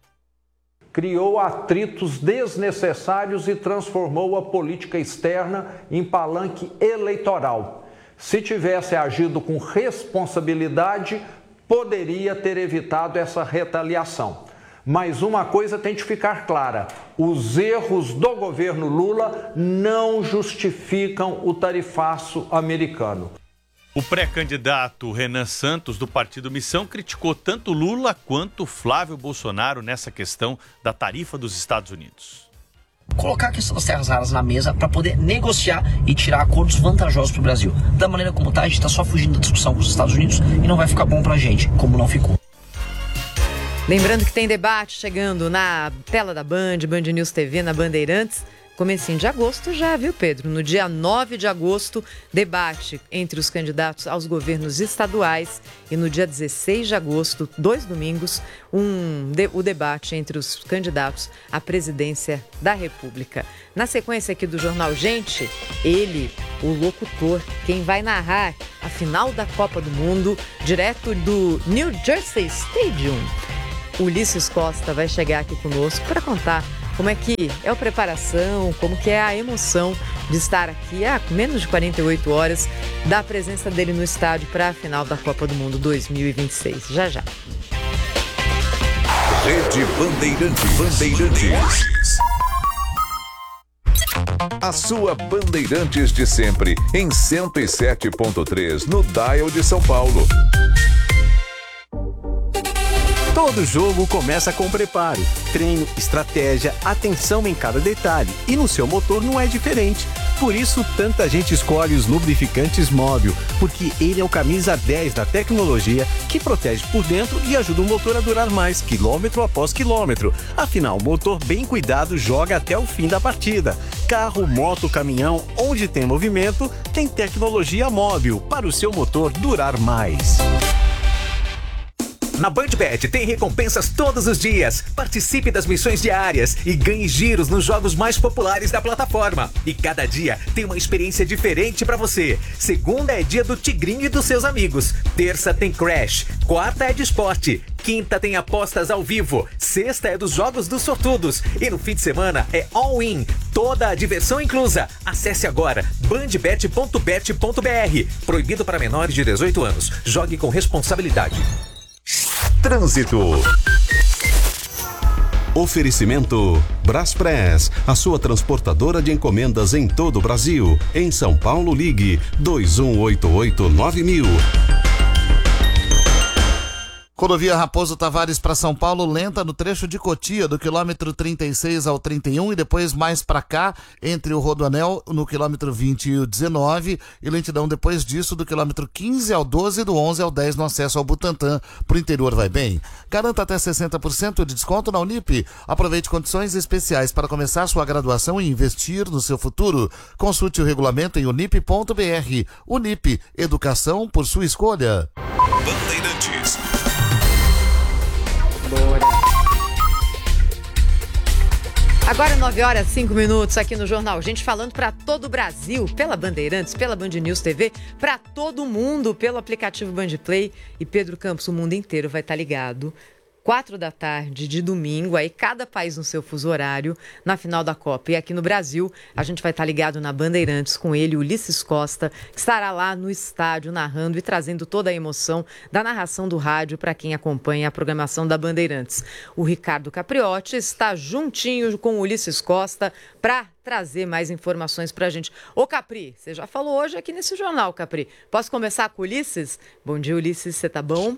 Criou atritos desnecessários e transformou a política externa em palanque eleitoral. Se tivesse agido com responsabilidade, poderia ter evitado essa retaliação. Mas uma coisa tem de ficar clara: os erros do governo Lula não justificam o tarifaço americano. O pré-candidato Renan Santos, do Partido Missão, criticou tanto Lula quanto Flávio Bolsonaro nessa questão da tarifa dos Estados Unidos. Colocar a questão das terras raras na mesa para poder negociar e tirar acordos vantajosos para o Brasil. Da maneira como está, a gente está só fugindo da discussão com os Estados Unidos e não vai ficar bom para a gente, como não ficou. Lembrando que tem debate chegando na tela da Band, Band News T V, na Bandeirantes. comecinho de agosto já, viu, Pedro? No dia nove de agosto, debate entre os candidatos aos governos estaduais e no dia dezesseis de agosto, dois domingos, um, de, o debate entre os candidatos à presidência da República. Na sequência aqui do Jornal Gente, ele, o locutor, quem vai narrar a final da Copa do Mundo, direto do New Jersey Stadium. Ulisses Costa vai chegar aqui conosco para contar como é que é a preparação, como que é a emoção de estar aqui há menos de quarenta e oito horas da presença dele no estádio para a final da Copa do Mundo dois mil e vinte e seis. Já, já. Rede Bandeirantes. Bandeirantes. A sua Bandeirantes de sempre, em cento e sete ponto três, no Dial de São Paulo. Todo jogo começa com preparo, treino, estratégia, atenção em cada detalhe. E no seu motor não é diferente. Por isso, tanta gente escolhe os lubrificantes Móbil, porque ele é o camisa dez da tecnologia que protege por dentro e ajuda o motor a durar mais, quilômetro após quilômetro. Afinal, o motor bem cuidado joga até o fim da partida. Carro, moto, caminhão, onde tem movimento, tem tecnologia Móbil para o seu motor durar mais. Na BandBet tem recompensas todos os dias. Participe das missões diárias e ganhe giros nos jogos mais populares da plataforma. E cada dia tem uma experiência diferente pra você. Segunda é dia do Tigrinho e dos seus amigos. Terça tem Crash. Quarta é de esporte. Quinta tem apostas ao vivo. Sexta é dos jogos dos sortudos. E no fim de semana é all-in. Toda a diversão inclusa. Acesse agora bandbet ponto bet ponto br. Proibido para menores de dezoito anos. Jogue com responsabilidade. Trânsito. Oferecimento Braspress, a sua transportadora de encomendas em todo o Brasil. Em São Paulo, ligue dois um oito oito nove mil. Rodovia Raposo Tavares para São Paulo, lenta no trecho de Cotia, do quilômetro trinta e seis ao trinta e um, e depois mais para cá, entre o Rodoanel, no quilômetro vinte e o dezenove, e lentidão depois disso, do quilômetro quinze ao doze, e do onze ao dez no acesso ao Butantã. Pro interior vai bem. Garanta até sessenta por cento de desconto na Unip. Aproveite condições especiais para começar sua graduação e investir no seu futuro. Consulte o regulamento em unip ponto br. Unip, educação por sua escolha. Bandeirantes. Agora nove horas e cinco minutos aqui no Jornal Gente, falando para todo o Brasil, pela Bandeirantes, pela Band News T V, para todo mundo, pelo aplicativo Bandplay. E Pedro Campos, o mundo inteiro vai estar ligado. Quatro da tarde de domingo, aí cada país no seu fuso horário, na final da Copa. E aqui no Brasil, a gente vai estar ligado na Bandeirantes com ele, Ulisses Costa, que estará lá no estádio narrando e trazendo toda a emoção da narração do rádio para quem acompanha a programação da Bandeirantes. O Ricardo Capriotti está juntinho com o Ulisses Costa para trazer mais informações para a gente. Ô Capri, você já falou hoje aqui nesse jornal, Capri. Posso começar com o Ulisses? Bom dia, Ulisses, você tá bom?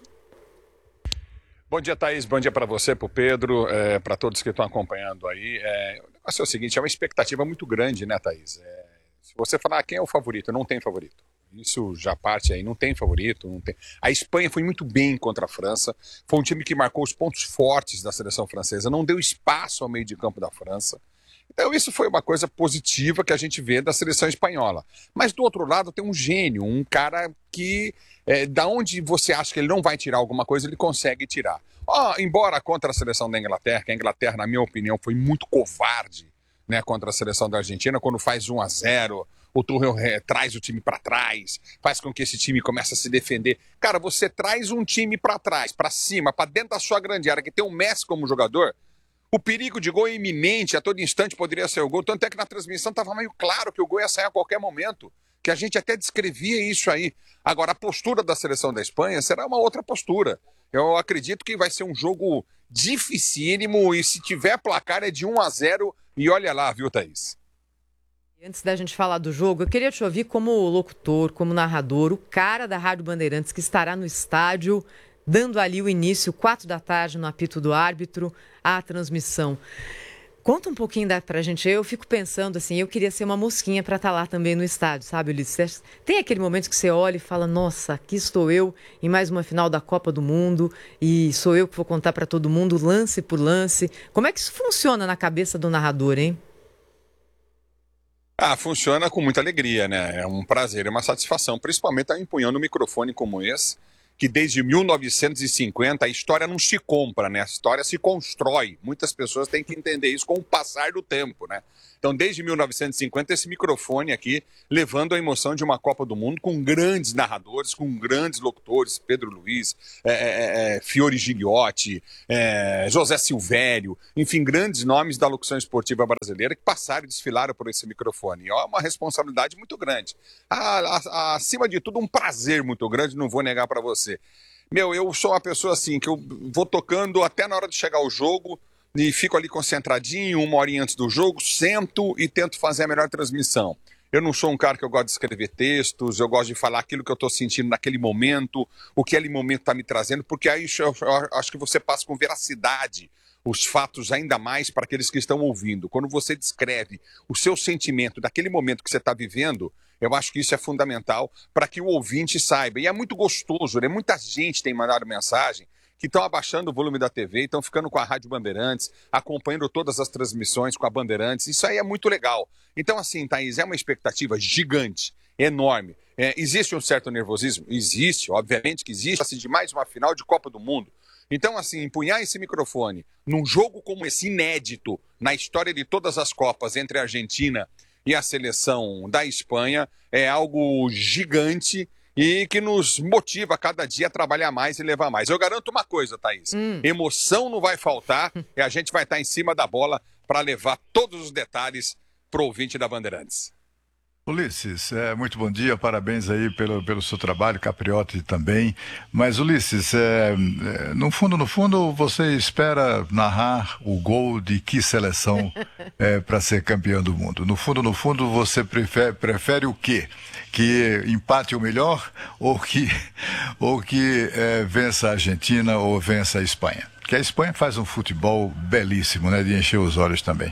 Bom dia, Thaís. Bom dia para você, para o Pedro, é, para todos que estão acompanhando aí. É, o negócio é o seguinte, é uma expectativa muito grande, né, Thaís? É, se você falar quem é o favorito, não tem favorito. Isso já parte aí, não tem favorito. Não tem. A Espanha foi muito bem contra a França, foi um time que marcou os pontos fortes da seleção francesa, não deu espaço ao meio de campo da França. Então isso foi uma coisa positiva que a gente vê da seleção espanhola. Mas do outro lado tem um gênio, um cara que, é, da onde você acha que ele não vai tirar alguma coisa, ele consegue tirar. Oh, embora contra a seleção da Inglaterra, que a Inglaterra, na minha opinião, foi muito covarde, né, contra a seleção da Argentina, quando faz um a zero, o Tuchel é, traz o time para trás, faz com que esse time comece a se defender. Cara, você traz um time para trás, para cima, para dentro da sua grande área, que tem o Messi como jogador, o perigo de gol é iminente, a todo instante poderia ser o gol. Tanto é que na transmissão estava meio claro que o gol ia sair a qualquer momento, que a gente até descrevia isso aí. Agora, a postura da seleção da Espanha será uma outra postura. Eu acredito que vai ser um jogo dificílimo e se tiver placar é de um a zero e olha lá, viu, Thaís? Antes da gente falar do jogo, eu queria te ouvir como locutor, como narrador, o cara da Rádio Bandeirantes que estará no estádio, dando ali o início, quatro da tarde, no apito do árbitro, a transmissão. Conta um pouquinho da, pra gente. Eu fico pensando assim, eu queria ser uma mosquinha para estar lá também no estádio, sabe, Ulisses? Tem aquele momento que você olha e fala, nossa, aqui estou eu em mais uma final da Copa do Mundo e sou eu que vou contar para todo mundo, lance por lance. Como é que isso funciona na cabeça do narrador, hein? Ah, funciona com muita alegria, né? É um prazer, é uma satisfação, principalmente estar empunhando um microfone como esse, que desde mil novecentos e cinquenta a história não se compra, né? A história se constrói. Muitas pessoas têm que entender isso com o passar do tempo, né? Então, desde mil novecentos e cinquenta, esse microfone aqui, levando a emoção de uma Copa do Mundo com grandes narradores, com grandes locutores, Pedro Luiz, é, é, é, Fiore Gigliotti, é, José Silvério, enfim, grandes nomes da locução esportiva brasileira que passaram e desfilaram por esse microfone. E é uma responsabilidade muito grande. A, a, acima de tudo, um prazer muito grande, não vou negar para você. Meu, eu sou uma pessoa assim, que eu vou tocando até na hora de chegar ao jogo, e fico ali concentradinho, uma horinha antes do jogo, sento e tento fazer a melhor transmissão. Eu não sou um cara que eu gosto de escrever textos, eu gosto de falar aquilo que eu estou sentindo naquele momento, o que aquele momento está me trazendo, porque aí eu, eu acho que você passa com veracidade os fatos ainda mais para aqueles que estão ouvindo. Quando você descreve o seu sentimento daquele momento que você está vivendo, eu acho que isso é fundamental para que o ouvinte saiba. E é muito gostoso, né? Muita gente tem mandado mensagem que estão abaixando o volume da T V, estão ficando com a Rádio Bandeirantes, acompanhando todas as transmissões com a Bandeirantes. Isso aí é muito legal. Então, assim, Thaís, é uma expectativa gigante, enorme. É, existe um certo nervosismo? Existe, obviamente que existe. Assim, de mais uma final de Copa do Mundo. Então, assim, empunhar esse microfone num jogo como esse, inédito, na história de todas as Copas, entre a Argentina e a seleção da Espanha, é algo gigante e que nos motiva a cada dia a trabalhar mais e levar mais. Eu garanto uma coisa, Thaís, hum. emoção não vai faltar e a gente vai estar em cima da bola para levar todos os detalhes para o ouvinte da Bandeirantes. Ulisses, é, muito bom dia, parabéns aí pelo, pelo seu trabalho, Capriotti também. Mas, Ulisses, é, é, no fundo, no fundo, você espera narrar o gol de que seleção é, para ser campeão do mundo? No fundo, no fundo, você prefere, prefere o quê? Que empate o melhor ou que, ou que é, vença a Argentina ou vença a Espanha? Porque a Espanha faz um futebol belíssimo, né, de encher os olhos também.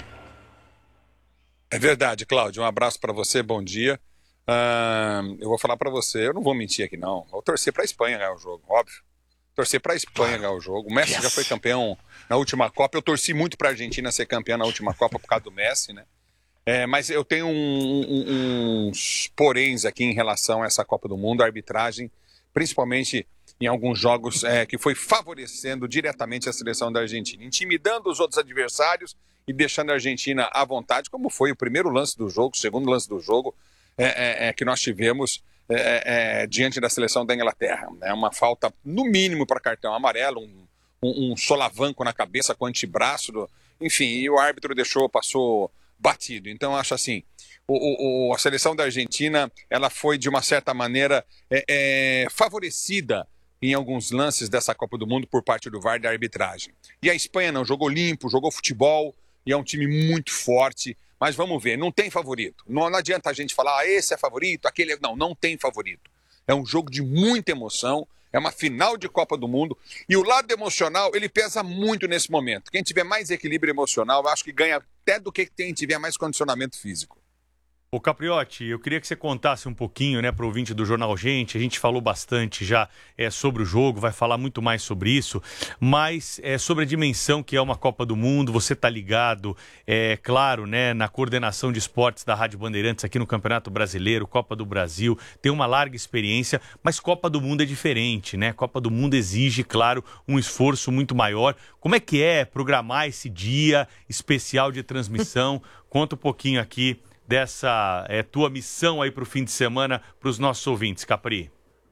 É verdade, Cláudio. Um abraço para você, bom dia. Uh, eu vou falar para você, eu não vou mentir aqui não. Vou torcer para a Espanha ganhar o jogo, óbvio. Torcer para a Espanha ganhar o jogo. O Messi yes. já foi campeão na última Copa. Eu torci muito para a Argentina ser campeã na última Copa por causa do Messi, né? É, mas eu tenho um, um, uns poréns aqui em relação a essa Copa do Mundo, a arbitragem, principalmente em alguns jogos é, que foi favorecendo diretamente a seleção da Argentina, intimidando os outros adversários e deixando a Argentina à vontade, como foi o primeiro lance do jogo, o segundo lance do jogo é, é, é, que nós tivemos é, é, diante da seleção da Inglaterra. É uma falta, no mínimo, para cartão amarelo, um, um, um solavanco na cabeça com o antebraço, do, enfim, e o árbitro deixou, passou batido. Então, acho assim, o, o, a seleção da Argentina, ela foi, de uma certa maneira, é, é, favorecida em alguns lances dessa Copa do Mundo por parte do V A R da arbitragem. E a Espanha não, jogou limpo, jogou futebol, e é um time muito forte, mas vamos ver, não tem favorito. Não, não adianta a gente falar, ah, esse é favorito, aquele é... Não, não tem favorito. É um jogo de muita emoção, é uma final de Copa do Mundo, e o lado emocional, ele pesa muito nesse momento. Quem tiver mais equilíbrio emocional, eu acho que ganha até do que quem tiver mais condicionamento físico. Ô Capriotti, eu queria que você contasse um pouquinho, né, para o ouvinte do Jornal Gente. A gente falou bastante já é, sobre o jogo, vai falar muito mais sobre isso, mas é, sobre a dimensão que é uma Copa do Mundo, você está ligado, é claro, né, na coordenação de esportes da Rádio Bandeirantes aqui no Campeonato Brasileiro, Copa do Brasil, tem uma larga experiência, mas Copa do Mundo é diferente, né? Copa do Mundo exige, claro, um esforço muito maior. Como é que é programar esse dia especial de transmissão? Conta um pouquinho aqui dessa é, tua missão aí para o fim de semana para os nossos ouvintes, Capri.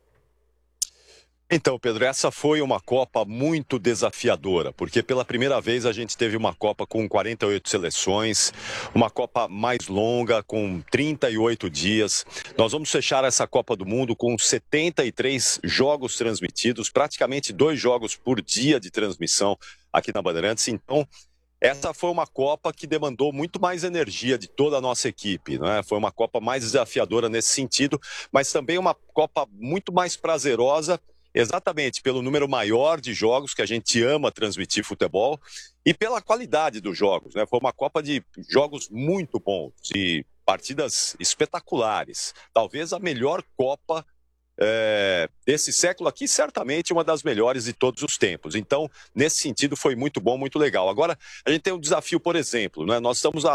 Então, Pedro, essa foi uma Copa muito desafiadora, porque pela primeira vez a gente teve uma Copa com quarenta e oito seleções, uma Copa mais longa, com trinta e oito dias. Nós vamos fechar essa Copa do Mundo com setenta e três jogos transmitidos, praticamente dois jogos por dia de transmissão aqui na Bandeirantes. Então, essa foi uma Copa que demandou muito mais energia de toda a nossa equipe, né? Foi uma Copa mais desafiadora nesse sentido, mas também uma Copa muito mais prazerosa, exatamente pelo número maior de jogos que a gente ama transmitir futebol e pela qualidade dos jogos, né? Foi uma Copa de jogos muito bons e partidas espetaculares. Talvez a melhor Copa É, desse século aqui, certamente uma das melhores de todos os tempos. Então, nesse sentido, foi muito bom, muito legal. Agora, a gente tem um desafio, por exemplo, né? Nós estamos há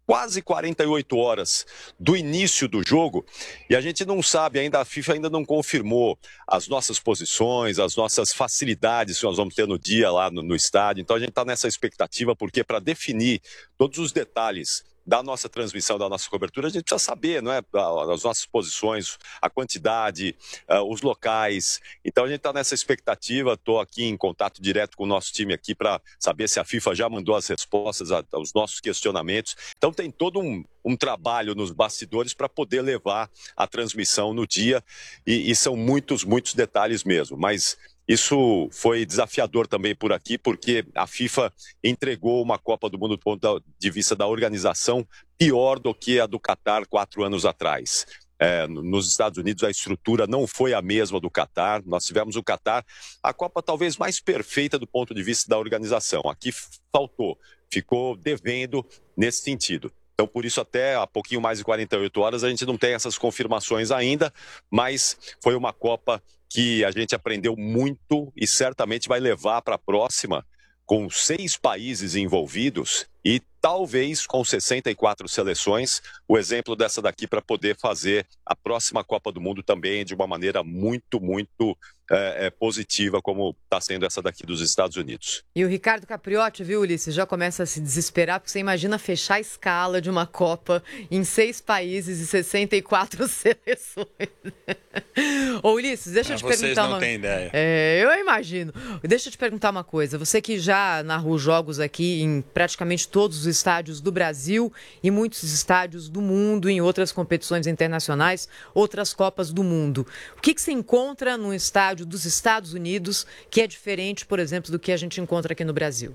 quase quarenta e oito horas do início do jogo, e a gente não sabe ainda, a FIFA ainda não confirmou as nossas posições, as nossas facilidades que nós vamos ter no dia lá no, no estádio. Então a gente está nessa expectativa, porque para definir todos os detalhes da nossa transmissão, da nossa cobertura, a gente precisa saber, não é? As nossas posições, a quantidade, uh, os locais. Então a gente está nessa expectativa. Estou aqui em contato direto com o nosso time aqui para saber se a FIFA já mandou as respostas a, aos nossos questionamentos. Então tem todo um, um trabalho nos bastidores para poder levar a transmissão no dia, e, e são muitos, muitos detalhes mesmo. Mas isso foi desafiador também por aqui, porque a FIFA entregou uma Copa do Mundo do ponto de vista da organização pior do que a do Catar quatro anos atrás. É, nos Estados Unidos a estrutura não foi a mesma do Catar. Nós tivemos o Catar, a Copa talvez mais perfeita do ponto de vista da organização. Aqui faltou, ficou devendo nesse sentido. Então, por isso, até há pouquinho mais de quarenta e oito horas, a gente não tem essas confirmações ainda, mas foi uma Copa que a gente aprendeu muito e certamente vai levar para a próxima, com seis países envolvidos e talvez com sessenta e quatro seleções, o exemplo dessa daqui para poder fazer a próxima Copa do Mundo também de uma maneira muito, muito é, é, positiva, como está sendo essa daqui dos Estados Unidos. E o Ricardo Capriotti, viu, Ulisses, já começa a se desesperar, porque você imagina fechar a escala de uma Copa em seis países e sessenta e quatro seleções. Ô, Ulisses, deixa eu te Vocês perguntar não uma... têm ideia. É, eu imagino. Deixa eu te perguntar uma coisa. Você que já narrou jogos aqui em praticamente todos os estádios do Brasil e muitos estádios do mundo, em outras competições internacionais, outras Copas do Mundo. O que, que você encontra num estádio dos Estados Unidos que é diferente, por exemplo, do que a gente encontra aqui no Brasil?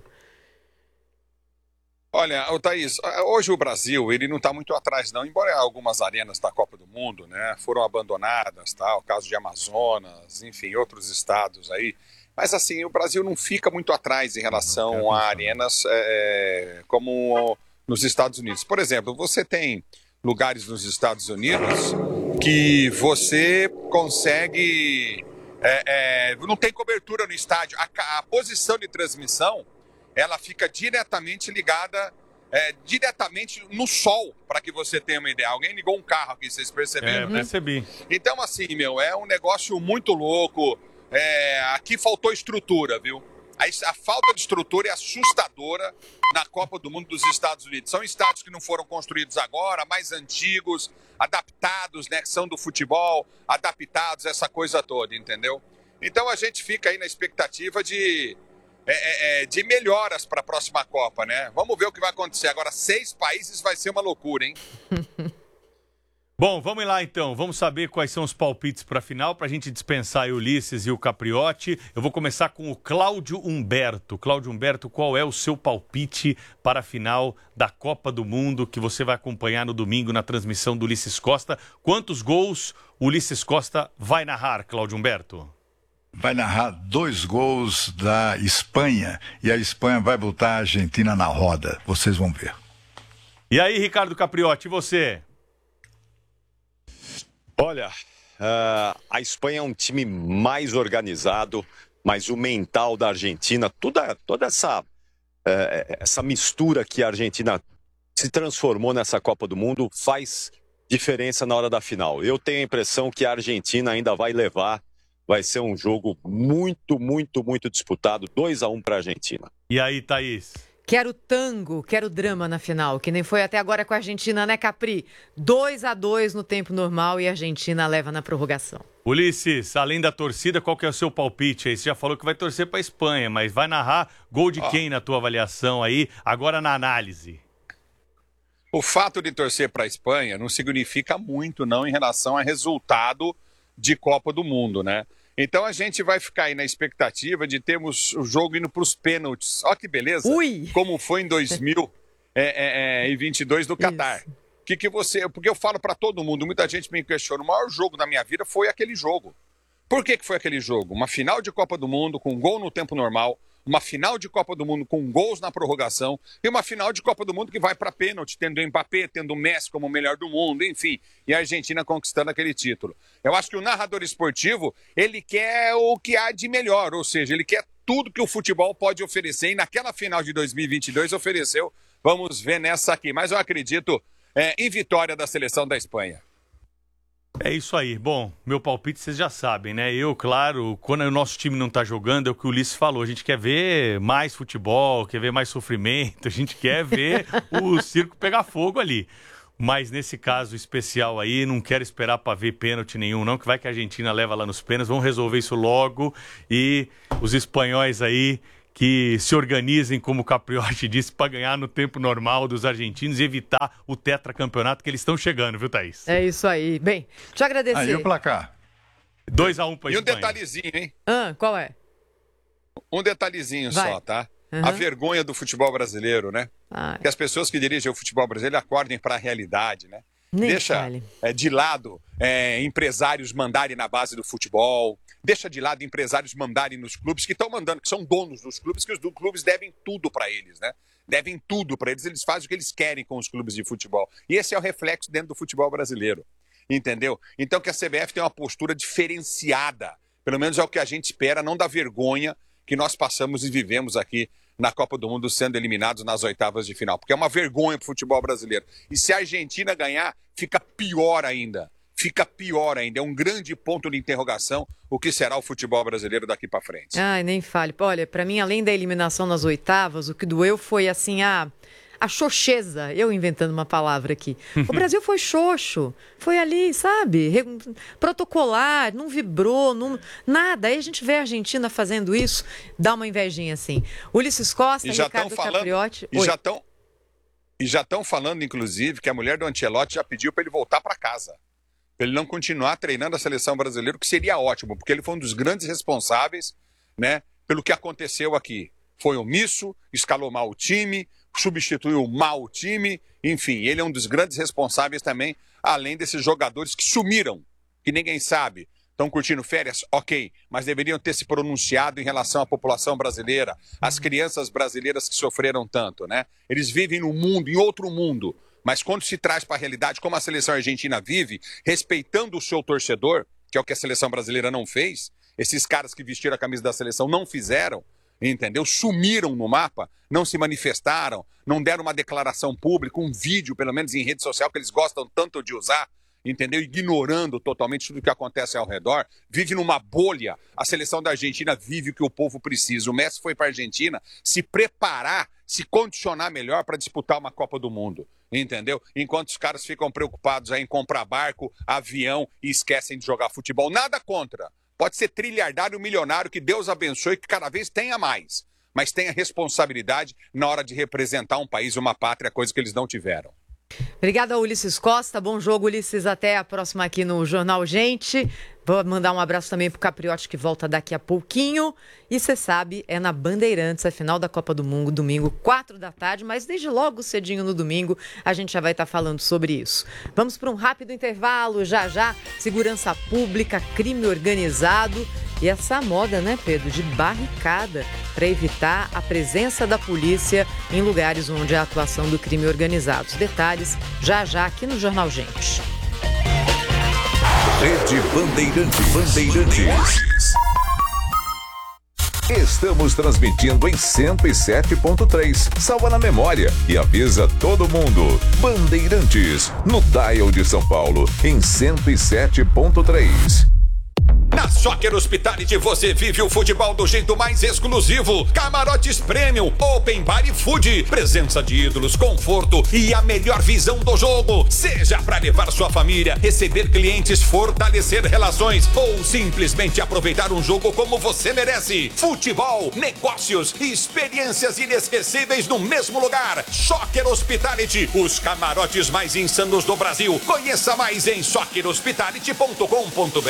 Olha, o Thaís, hoje o Brasil ele não está muito atrás não, embora algumas arenas da Copa do Mundo, né, foram abandonadas, tá, o caso de Amazonas, enfim, outros estados aí. Mas assim, o Brasil não fica muito atrás em relação a arenas é, como nos Estados Unidos. Por exemplo, você tem lugares nos Estados Unidos que você consegue... É, é, não tem cobertura no estádio. A, a posição de transmissão, ela fica diretamente ligada, é, diretamente no sol, para que você tenha uma ideia. Alguém ligou um carro aqui, vocês perceberam? É, percebi. Então assim, meu, é um negócio muito louco. É, aqui faltou estrutura, viu? A, a falta de estrutura é assustadora na Copa do Mundo dos Estados Unidos. São estádios que não foram construídos agora, mais antigos, adaptados, né? Que são do futebol, adaptados, essa coisa toda, entendeu? Então a gente fica aí na expectativa de, é, é, de melhoras para a próxima Copa, né? Vamos ver o que vai acontecer. Agora, seis países vai ser uma loucura, hein? Bom, vamos lá então, vamos saber quais são os palpites para a final, para a gente dispensar o Ulisses e o Capriotti. Eu vou começar com o Cláudio Humberto. Cláudio Humberto, qual é o seu palpite para a final da Copa do Mundo que você vai acompanhar no domingo na transmissão do Ulisses Costa? Quantos gols o Ulisses Costa vai narrar, Cláudio Humberto? Vai narrar dois gols da Espanha e a Espanha vai botar a Argentina na roda, vocês vão ver. E aí, Ricardo Capriotti, e você? Olha, uh, a Espanha é um time mais organizado, mas o mental da Argentina, toda, toda essa, uh, essa mistura que a Argentina se transformou nessa Copa do Mundo faz diferença na hora da final. Eu tenho a impressão que a Argentina ainda vai levar, vai ser um jogo muito, muito, muito disputado, dois a um para a Argentina. E aí, Thaís? Quero tango, quero drama na final, que nem foi até agora com a Argentina, né, Capri? dois a dois no tempo normal e a Argentina leva na prorrogação. Ulisses, além da torcida, qual que é o seu palpite aí? Você já falou que vai torcer para a Espanha, mas vai narrar gol de quem na tua avaliação aí, agora na análise? O fato de torcer para a Espanha não significa muito não em relação a resultado de Copa do Mundo, né? Então a gente vai ficar aí na expectativa de termos o jogo indo para os pênaltis. Olha que beleza! Ui. Como foi em dois mil e vinte e dois do Catar. Que que você, porque eu falo para todo mundo, muita gente me questiona, o maior jogo da minha vida foi aquele jogo. Por que que foi aquele jogo? Uma final de Copa do Mundo com gol no tempo normal, uma final de Copa do Mundo com gols na prorrogação e uma final de Copa do Mundo que vai para pênalti, tendo o Mbappé, tendo o Messi como o melhor do mundo, enfim, e a Argentina conquistando aquele título. Eu acho que o narrador esportivo, ele quer o que há de melhor, ou seja, ele quer tudo que o futebol pode oferecer e naquela final de dois mil e vinte e dois ofereceu Vamos ver nessa aqui. Mas eu acredito é, em vitória da seleção da Espanha. É isso aí. Bom, meu palpite vocês já sabem, né? Eu, claro, quando o nosso time não tá jogando, é o que o Ulisses falou. A gente quer ver mais futebol, quer ver mais sofrimento, a gente quer ver o circo pegar fogo ali. Mas nesse caso especial aí, não quero esperar para ver pênalti nenhum, não, que vai que a Argentina leva lá nos pênaltis. Vamos resolver isso logo. E os espanhóis aí que se organizem, como o Capriotti disse, para ganhar no tempo normal dos argentinos e evitar o tetracampeonato que eles estão chegando, viu, Thaís? É isso aí. Bem, deixa eu agradecer. Aí o placar. dois a um para a E um Espanha. detalhezinho, hein? Ah, qual é? Um detalhezinho Vai. só, tá? Uhum. A vergonha do futebol brasileiro, né? Ai. Que as pessoas que dirigem o futebol brasileiro acordem para a realidade, né? Nem Deixa fale. é, de lado é, empresários mandarem na base do futebol. Deixa de lado empresários mandarem nos clubes, que estão mandando, que são donos dos clubes, que os do- clubes devem tudo para eles, né? Devem tudo para eles, eles fazem o que eles querem com os clubes de futebol. E esse é o reflexo dentro do futebol brasileiro, entendeu? Então que a C B F tem uma postura diferenciada, pelo menos é o que a gente espera, não da vergonha que nós passamos e vivemos aqui na Copa do Mundo, sendo eliminados nas oitavas de final, porque é uma vergonha para o futebol brasileiro. E se a Argentina ganhar, fica pior ainda. Fica pior ainda. É um grande ponto de interrogação o que será o futebol brasileiro daqui para frente. Ai, nem fale. Olha, pra mim, além da eliminação nas oitavas, o que doeu foi, assim, a, a xoxeza. Eu inventando uma palavra aqui. O Brasil foi xoxo. Foi ali, sabe? Re- Protocolar, não vibrou, não, nada. Aí a gente vê a Argentina fazendo isso, dá uma invejinha, assim. Ulisses Costa, E já estão Ricardo falando, Capriotti... e Oi. já estão e já estão falando, inclusive, que a mulher do Ancelotti já pediu para ele voltar para casa. Para ele não continuar treinando a seleção brasileira, o que seria ótimo, porque ele foi um dos grandes responsáveis, né, pelo que aconteceu aqui. Foi omisso, escalou mal o time, substituiu mal o time, enfim, ele é um dos grandes responsáveis também, além desses jogadores que sumiram, que ninguém sabe. Estão curtindo férias? Ok, mas deveriam ter se pronunciado em relação à população brasileira, às crianças brasileiras que sofreram tanto, né? Eles vivem num mundo, em outro mundo, mas quando se traz para a realidade, como a seleção argentina vive, respeitando o seu torcedor, que é o que a seleção brasileira não fez, esses caras que vestiram a camisa da seleção não fizeram, entendeu? Sumiram no mapa, não se manifestaram, não deram uma declaração pública, um vídeo, pelo menos em rede social, que eles gostam tanto de usar, entendeu? Ignorando totalmente tudo o que acontece ao redor, vive numa bolha. A seleção da Argentina vive o que o povo precisa. O Messi foi para a Argentina se preparar, se condicionar melhor para disputar uma Copa do Mundo, entendeu? Enquanto os caras ficam preocupados aí em comprar barco, avião e esquecem de jogar futebol. Nada contra. Pode ser trilhardário, milionário, que Deus abençoe, que cada vez tenha mais. Mas tenha responsabilidade na hora de representar um país, uma pátria, coisa que eles não tiveram. Obrigada, Ulisses Costa. Bom jogo, Ulisses. Até a próxima aqui no Jornal Gente. Vou mandar um abraço também pro Capriotti, que volta daqui a pouquinho. E você sabe, é na Bandeirantes, a final da Copa do Mundo, domingo, quatro da tarde. Mas desde logo cedinho no domingo, a gente já vai estar falando sobre isso. Vamos para um rápido intervalo. Já já, segurança pública, crime organizado. E essa moda, né, Pedro, de barricada para evitar a presença da polícia em lugares onde há atuação do crime organizado. Os detalhes já já aqui no Jornal Gente. Rede Bandeirantes. Bandeirantes. Estamos transmitindo em cento e sete ponto três. Salva na memória e avisa todo mundo. Bandeirantes, no Dial de São Paulo, em cento e sete ponto três. Na Soccer Hospitality você vive o futebol do jeito mais exclusivo. Camarotes Premium, Open Bar e Food, presença de ídolos, conforto e a melhor visão do jogo. Seja para levar sua família, receber clientes, fortalecer relações ou simplesmente aproveitar um jogo como você merece. Futebol, negócios e experiências inesquecíveis no mesmo lugar. Soccer Hospitality, os camarotes mais insanos do Brasil. Conheça mais em soccer hospitality ponto com ponto br.